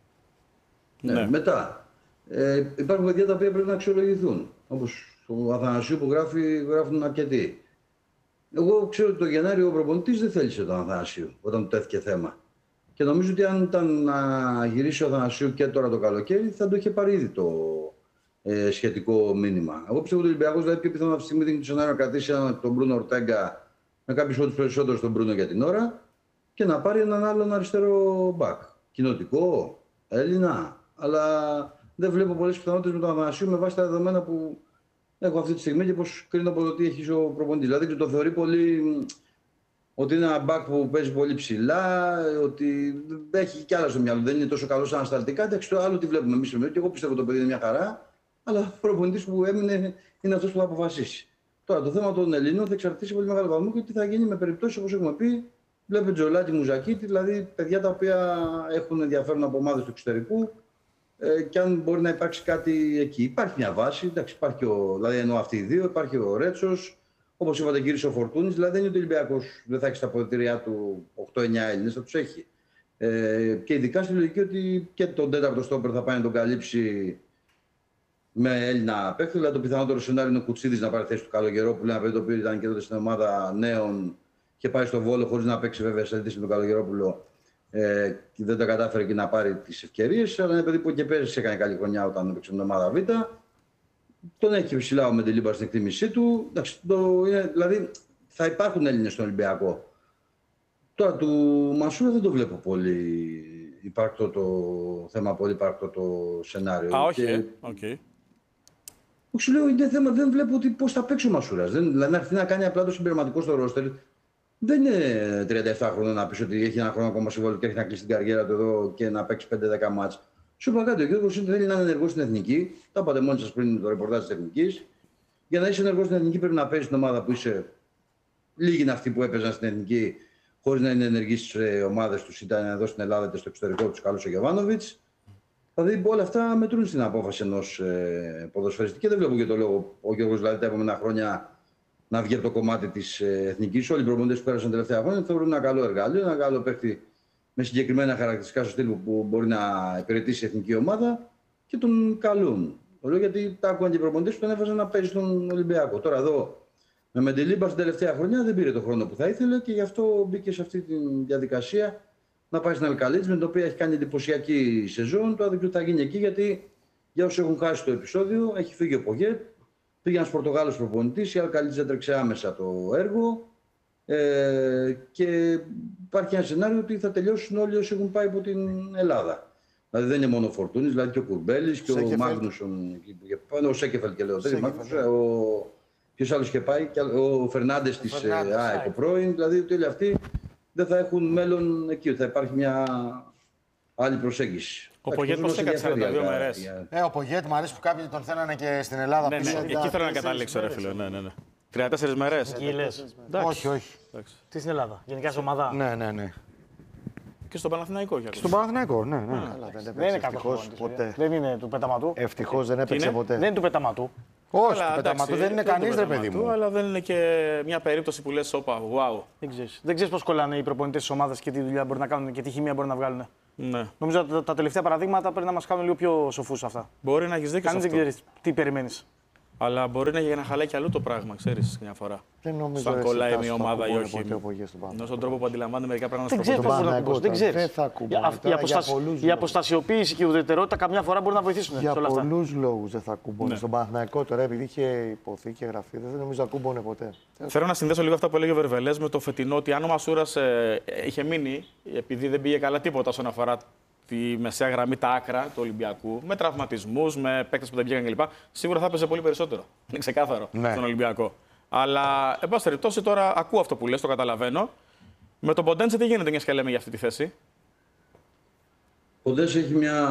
[SPEAKER 8] Ναι. Μετά. Υπάρχουν παιδιά τα οποία πρέπει να αξιολογηθούν. Όπως ο Αθανασίου που γράφουν αρκετοί. Εγώ ξέρω ότι το Γενάριο ο προπονητής δεν θέλησε τον Αθανασίου όταν του τέθηκε θέμα. Και νομίζω ότι αν ήταν να γυρίσει ο Αθανασίου και τώρα το καλοκαίρι, θα το είχε πάρει ήδη το σχετικό μήνυμα. Εγώ πιστεύω ότι ο Ολυμπιακός δηλαδή πιο πιθανό αυτή τη στιγμή δίνει το σενάριο να κρατήσει τον Μπρούνο Ορτέγκα με κάποιους όρους περισσότερους στον Μπρούνο για την ώρα και να πάρει έναν άλλον αριστερό μπακ. Κοινοτικό, Έλληνα. Αλλά δεν βλέπω πολλές πιθανότητες με τον Αθανασίου με βάση τα δεδομένα που έχω αυτή τη στιγμή και πώς κρίνω από το τι έχει ο προπονητής. Δηλαδή το θεωρεί πολύ ότι είναι ένα μπακ που παίζει πολύ ψηλά, ότι έχει κι άλλα στο μυαλό. Δεν είναι τόσο καλό ανασταλτικά. Εντάξει, το άλλο τι βλέπουμε εμείς. Και εγώ πιστεύω το παιδί είναι μια χαρά, αλλά ο προπονητής που έμεινε είναι αυτός που θα αποφασίσει. Τώρα το θέμα των Ελλήνων θα εξαρτήσει πολύ μεγάλο βαθμό και τι θα γίνει με περιπτώσεις όπως έχουμε πει. Βλέπετε Τζολάκη, Μουζακίτη, δηλαδή παιδιά τα οποία έχουν ενδιαφέρον από ομάδες του εξωτερικού. Και αν μπορεί να υπάρξει κάτι εκεί. Υπάρχει μια βάση, εντάξει, υπάρχει δηλαδή εννοώ αυτοί οι δύο, υπάρχει ο Ρέτσος, όπως είπατε γύρισε ο Φορτούνης, δηλαδή δεν είναι ότι ο Ολυμπιακός δεν θα έχει στα αποδυτήριά του 8-9 Έλληνες, θα τους έχει. Και ειδικά στη λογική ότι και τον τέταρτο στόπερ θα πάει να τον καλύψει με Έλληνα παίκτη. Δηλαδή το πιθανότερο σενάριο είναι ο Κουτσίδης να πάρει θέση του Καλογερόπουλου, ένα παιδί το οποίο ήταν και τότε στην ομάδα νέων και πάει στο Βόλο χωρίς να παίξει βέβαια σε αντίθεση με τον Καλογερόπουλο. Και δεν τα κατάφερε και να πάρει τις ευκαιρίες, αλλά είναι παιδί που και πέρυσι έκανε καλή χρονιά όταν έπαιξε με την ομάδα Β. Τον έχει ψηλά ο Μεντελίμπα στην εκτίμησή του. Δηλαδή θα υπάρχουν Έλληνες στον Ολυμπιακό. Τώρα του Μασούρα δεν το βλέπω πολύ υπάρκτο το θέμα, πολύ υπάρκτο το σενάριο.
[SPEAKER 1] Όχι.
[SPEAKER 8] Σου λέω είναι θέμα, δεν βλέπω πώς θα παίξει ο Μασούρας. Δηλαδή να έρθει να κάνει απλά το συμπληρωματικό στο ρόστερ. Δεν είναι 37 χρόνια να πεις ότι έχει ένα χρόνο ακόμα συμβόλαιο και έχει να κλείσει την καριέρα του εδώ και να παίξει 5-10 μάτς. Σου είπα κάτι, ο Γιώργος θέλει να είναι ενεργός στην εθνική. Τα είπατε μόνοι σας πριν το ρεπορτάζ της εθνικής. Για να είσαι ενεργός στην εθνική πρέπει να παίζεις στην ομάδα που είσαι. Λίγοι είναι αυτοί που έπαιζαν στην εθνική χωρίς να είναι ενεργοί στις ομάδες τους, ήταν εδώ στην Ελλάδα είτε στο εξωτερικό του, καλός ο Γιοβάνοβιτς. Δηλαδή όλα αυτά μετρούν στην απόφαση ενός ποδοσφαιριστή και δεν βλέπω για το λόγο ο Γιώργος δηλαδή τα επόμενα χρόνια να βγει από το κομμάτι της εθνικής. Όλοι οι προπονητές που πέρασαν τελευταία χρόνια θεωρούν ένα καλό εργαλείο, ένα καλό παίκτη με συγκεκριμένα χαρακτηριστικά στο στυλ που μπορεί να υπηρετήσει η εθνική ομάδα και τον καλούν. Το λέω γιατί τα άκουγαν και οι προπονητές που τον έβαζαν να παίζει στον Ολυμπιακό. Τώρα εδώ με Μεντελίμπα στην τελευταία χρονιά δεν πήρε το χρόνο που θα ήθελε και γι' αυτό μπήκε σε αυτή τη διαδικασία να πάει στην Αλκαλίτς, με την οποία έχει κάνει εντυπωσιακή σεζόν. Τώρα δεν ξέρω τι θα γίνει εκεί γιατί για όσους έχουν χάσει το επεισόδιο έχει φύγει ο Πογέτ. Πήγε ένας Πορτογάλος προπονητής, η Αλκαλίτς έτρεξε άμεσα το έργο και υπάρχει ένα σενάριο ότι θα τελειώσουν όλοι όσοι έχουν πάει από την Ελλάδα. Δηλαδή δεν είναι μόνο ο Φορτούνης, δηλαδή και ο Κουρμπέλης και ο Μάγνουσον, ο Σέκεφελ και λέω ποιος άλλος είχε πάει, ο Φερνάντες της ΑΕΚ ο πρώην, δηλαδή ότι όλοι αυτοί δεν θα έχουν μέλλον εκεί, θα υπάρχει μια άλλη προσέγγιση.
[SPEAKER 1] Ο Πογέτ πώς έκατσε 42 μέρες.
[SPEAKER 4] Ο Πογέτ μου αρέσει που κάποιοι τον θέλανε και στην Ελλάδα.
[SPEAKER 1] Ναι, εκεί θέλω να καταλήξω ρε φίλε. 32 3-4 μέρες.
[SPEAKER 3] Εκεί λες.
[SPEAKER 9] Όχι, όχι.
[SPEAKER 3] Τι στην Ελλάδα, γενικά σε ομάδα.
[SPEAKER 9] Ναι.
[SPEAKER 1] Και στον Παναθηναϊκό.
[SPEAKER 9] Στον Παναθηναϊκό, ναι.
[SPEAKER 3] Δεν είναι
[SPEAKER 9] Ευτυχώς
[SPEAKER 3] κακός
[SPEAKER 9] ποτέ.
[SPEAKER 3] Δεν είναι του πεταματού.
[SPEAKER 9] Ευτυχώς δεν έπαιξε ποτέ.
[SPEAKER 3] Δεν είναι του πεταματού.
[SPEAKER 9] Όχι,
[SPEAKER 1] Αλλά,
[SPEAKER 9] του πεταματού δεν είναι κανείς, ρε παιδί μου.
[SPEAKER 1] Αλλά δεν είναι και μια περίπτωση που λες, όπα, wow.
[SPEAKER 3] Δεν ξέρεις πώς κολλάνε οι προπονητές της ομάδας και τι δουλειά μπορεί να κάνουν και τι χημεία μπορεί να βγάλουν.
[SPEAKER 1] Ναι.
[SPEAKER 3] Νομίζω ότι τα τελευταία παραδείγματα πρέπει να μας κάνουν λίγο πιο σοφούς αυτά.
[SPEAKER 1] Μπορεί να έχεις δίκιο.
[SPEAKER 3] Κανείς δεν ξέρει τι περιμένεις.
[SPEAKER 1] Αλλά μπορεί να χαλάει κι αλλού το πράγμα, ξέρεις, μια φορά.
[SPEAKER 9] Δεν νομίζω
[SPEAKER 1] σαν κολλάει μια ομάδα ή όχι.
[SPEAKER 9] Ενώ
[SPEAKER 1] στον τρόπο που αντιλαμβάνεται μερικά πράγματα
[SPEAKER 3] δεν ξέρεις πώς μπορεί να κουμπώσει. Δεν ξέρεις. Η αποστασιοποίηση και η ουδετερότητα καμιά φορά μπορεί να βοηθήσουν
[SPEAKER 9] για
[SPEAKER 3] σε όλα αυτά.
[SPEAKER 9] Για πολλούς λόγους δεν θα κουμπώνει. Στον Παναθηναϊκό τώρα, επειδή είχε υποθεί και γραφεί, δεν νομίζω να κουμπώνε ποτέ.
[SPEAKER 1] Θέλω να συνδέσω λίγο αυτά που έλεγε ο Βερβελές με το φετινό ότι αν ο Μασούρας είχε μείνει, επειδή δεν πήγε καλά τίποτα όσον αφορά τη μεσαία γραμμή, τα άκρα του Ολυμπιακού, με τραυματισμούς, με παίκτες που δεν πήγαν κλπ. Σίγουρα θα έπαιζε πολύ περισσότερο. Είναι ξεκάθαρο στον Ολυμπιακό. Αλλά, εν πάση περιπτώσει, τώρα ακούω αυτό που λες, το καταλαβαίνω. Με τον Ποντένσε τι γίνεται, μια και λέμε για αυτή τη θέση.
[SPEAKER 8] Ο Ποντένσε έχει μια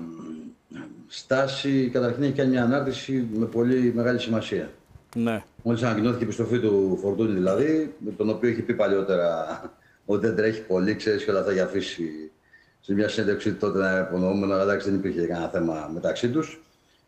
[SPEAKER 8] στάση, καταρχήν έχει κάνει μια ανάρτηση με πολύ μεγάλη σημασία.
[SPEAKER 1] Ναι.
[SPEAKER 8] Μόλις ανακοινώθηκε η επιστροφή του Φορτούνη, δηλαδή, τον οποίο έχει πει παλιότερα ότι δεν τρέχει πολύ, ξέρεις και όλα αυτά για αφήσει. Σε μια συνέντευξη τότε να υπονοούμενο, αλλά εντάξει, δεν υπήρχε κανένα θέμα μεταξύ τους.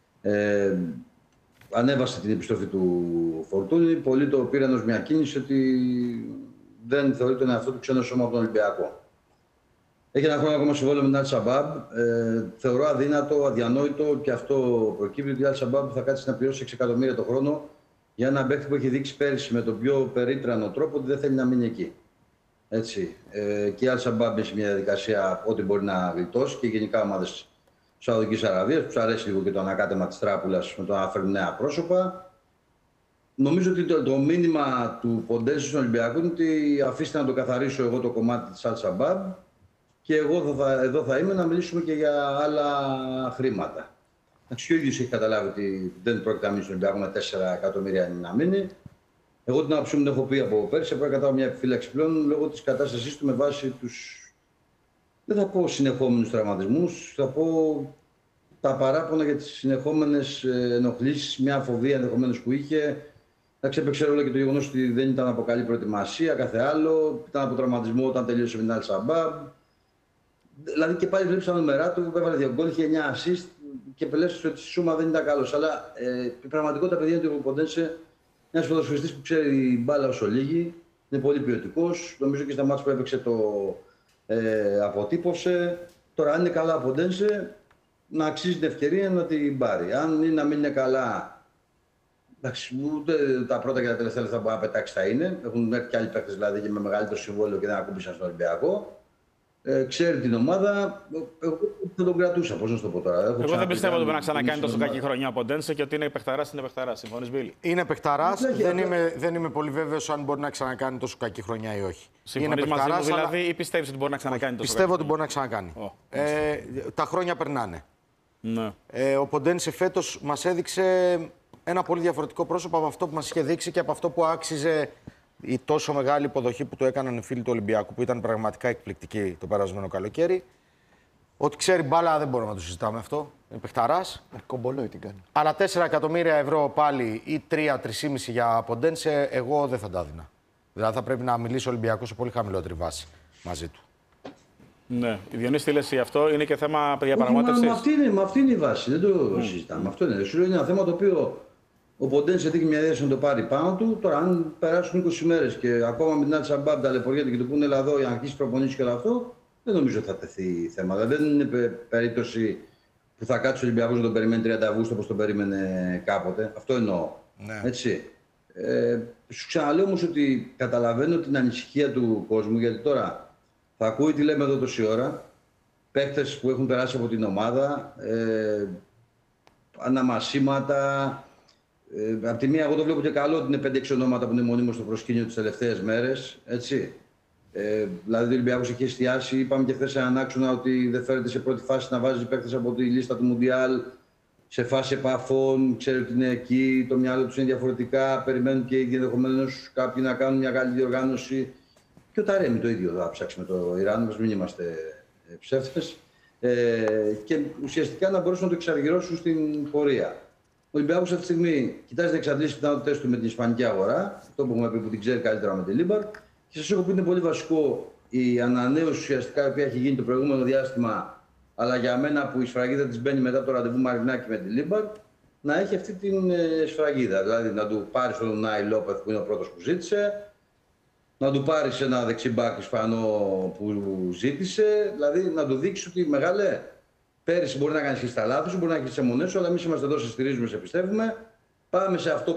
[SPEAKER 8] Ανέβασε την επιστροφή του Φορτούνη. Πολλοί το πήραν ως μια κίνηση ότι δεν θεωρεί τον εαυτό του ξένο σώμα από τον Ολυμπιακό. Έχει ένα χρόνο ακόμα συμβόλαιο με την Αλ-Σαμπάμπ. Θεωρώ αδύνατο, αδιανόητο και αυτό προκύπτει ότι η Αλ-Σαμπάμπ θα κάτσει να πληρώσει 6 εκατομμύρια το χρόνο για ένα παίκτη που έχει δείξει πέρυσι με τον πιο περίτρανο τρόπο ότι δεν θέλει να μείνει εκεί. Έτσι. Και η Αλ-Σαμπάμπ έχει μια διαδικασία ό,τι μπορεί να γλιτώσει και γενικά ομάδες της Σαουδικής Αραβίας, που του αρέσει λίγο και το ανακάτεμα της τράπουλας με το να φέρουν νέα πρόσωπα. Νομίζω ότι το μήνυμα του Ποντένσε στον Ολυμπιακό είναι ότι αφήστε να το καθαρίσω εγώ το κομμάτι της Αλ-Σαμπάμπ και εγώ εδώ θα είμαι να μιλήσουμε και για άλλα χρήματα. Και ο ίδιος έχει καταλάβει ότι δεν πρόκειται να μείνει στον Ολυμπιακό με 4 εκατομμύρια να μείνει. Εγώ την άποψή μου την έχω πει από πέρσι, πρέπει να κατάω μια επιφύλαξη πλέον λόγω της κατάστασής του με βάση τους, δεν θα πω συνεχόμενους τραυματισμούς, θα πω τα παράπονα για τις συνεχόμενες ενοχλήσεις, μια φοβία ενδεχομένως που είχε. Εντάξει, έπαιξε ρόλο και το γεγονός ότι δεν ήταν από καλή προετοιμασία, κάθε άλλο. Ήταν από τραυματισμό όταν τελείωσε με την Αλ-Σαμπάμπ. Δηλαδή και πάλι βλέπεις τα νούμερά του, έβαλε 2 γκολ, είχε 9 assist και πελεύσες ότι η σούμα δεν ήταν καλός. Αλλά η πραγματικότητα, παιδιά, είναι ότι ο Ποντένσε ένας ποδοσφαιριστής που ξέρει μπάλα όσο λίγη, είναι πολύ ποιοτικός. Νομίζω και στα μάτς που έπαιξε το αποτύπωσε. Τώρα, αν είναι καλά ο Ποντένσε, να αξίζει την ευκαιρία να την πάρει. Αν είναι να μην είναι καλά, εντάξει, ούτε τα πρώτα και τα τελευταία λεφτά που μπορεί να πετάξει θα είναι. Έχουν έρθει και άλλοι παίκτες δηλαδή και με μεγαλύτερο συμβόλαιο και δεν ακούμπησαν στον Ολυμπιακό. Ξέρει την ομάδα. Εγώ θα τον κρατούσα, πώς να σου το πω τώρα.
[SPEAKER 1] Εγώ δεν πιστεύω ότι μπορεί να ξανακάνει τόσο κακή χρονιά από Ποντένσε και ότι είναι παιχταράς, είναι παιχταράς. Συμφωνείς, Μπίλη?
[SPEAKER 7] Είναι παιχταράς. Δεν είμαι πολύ βέβαιος αν μπορεί να ξανακάνει τόσο κακή χρονιά ή όχι.
[SPEAKER 1] Συμφωνείς μαζί μου δηλαδή ή πιστεύεις ότι μπορεί να ξανακάνει τόσο
[SPEAKER 7] Πιστεύω
[SPEAKER 1] κακή
[SPEAKER 7] ότι μπορεί να ξανακάνει. Τα χρόνια περνάνε.
[SPEAKER 1] Ναι.
[SPEAKER 7] Ο Ποντένσε φέτος μας έδειξε ένα πολύ διαφορετικό πρόσωπο από αυτό που μας είχε δείξει και από αυτό που άξιζε η τόσο μεγάλη υποδοχή που του έκαναν οι φίλοι του Ολυμπιακού, που ήταν πραγματικά εκπληκτική το περασμένο καλοκαίρι. Ότι ξέρει μπάλα δεν μπορούμε να το συζητάμε αυτό. Είναι παιχταράς.
[SPEAKER 9] Κομπολόι την κάνει.
[SPEAKER 7] Αλλά 4 εκατομμύρια ευρώ πάλι ή 3-3,5 για Ποντένσε, εγώ δεν θα τα έδινα. Δηλαδή θα πρέπει να μιλήσει ο Ολυμπιακός σε πολύ χαμηλότερη βάση μαζί του.
[SPEAKER 1] Ναι, η Διονύση τι λες αυτό, είναι και θέμα διαπραγμάτευσης.
[SPEAKER 8] Μα αυτή είναι η βάση, δεν το συζητάμε. Αυτό είναι. Σου λέω είναι ένα θέμα το οποίο ο Ποντένσε δείχνει μια ιδέα να το πάρει πάνω του. Τώρα, αν περάσουν 20 μέρες και ακόμα με την Αλ-Σαμπάμπ ταλαιπωριέται και του πούνε εδώ για να αρχίσει προπονήσεις και όλο αυτό, δεν νομίζω ότι θα τεθεί θέμα. Δηλαδή, δεν είναι περίπτωση που θα κάτσει ο Ολυμπιακός να τον περιμένει 30 Αυγούστου όπως τον περίμενε κάποτε. Αυτό εννοώ.
[SPEAKER 7] Ναι.
[SPEAKER 8] Έτσι. Σου ξαναλέω όμως ότι καταλαβαίνω την ανησυχία του κόσμου, γιατί τώρα θα ακούει τι λέμε εδώ τόση ώρα. Παίκτες που έχουν περάσει από την ομάδα, αναμασίματα. Απ' τη μία, εγώ το βλέπω και καλό ότι είναι 5-6 ονόματα που είναι μονίμως στο προσκήνιο τις τελευταίες μέρες. Έτσι. Δηλαδή, ο Ολυμπιακός έχει εστιάσει. Είπαμε και χθες σε έναν άξονα ότι δεν φέρεται σε πρώτη φάση να βάζει παίκτες από τη λίστα του Μουντιάλ σε φάση επαφών. Ξέρει ότι είναι εκεί, το μυαλό τους είναι διαφορετικά. Περιμένουν και οι ίδιοι ενδεχομένως κάποιοι να κάνουν μια καλή διοργάνωση. Και ο Ταρέμι το ίδιο θα ψάξει με το Ιράν, μας μην είμαστε ψεύτες. Και ουσιαστικά να μπορέσουν να το εξαργυρώσουν στην πορεία. Ο Ολυμπιακός αυτή τη στιγμή κοιτάζει να εξαντλήσει τις πιθανότητες του με την Ισπανική αγορά. Αυτό που έχουμε πει που την ξέρει καλύτερα με την Λίμπαρ. Και σας έχω πει είναι πολύ βασικό η ανανέωση ουσιαστικά η οποία έχει γίνει το προηγούμενο διάστημα, αλλά για μένα που η σφραγίδα της μπαίνει μετά το ραντεβού Μαρινάκη με την Λίμπαρ, να έχει αυτή την σφραγίδα. Δηλαδή να του πάρει τον Νάι Λόπεθ που είναι ο πρώτος που ζήτησε, να του πάρει ένα δεξιμπάκ Ισπανό που ζήτησε, δηλαδή να του δείξει ότι μεγάλε. Πέρυσι μπορεί να κάνει και στα λάθη σου, μπορεί να έχει τι αιμονές σου, αλλά εμείς είμαστε εδώ, σε στηρίζουμε, σε πιστεύουμε. Πάμε σε αυτό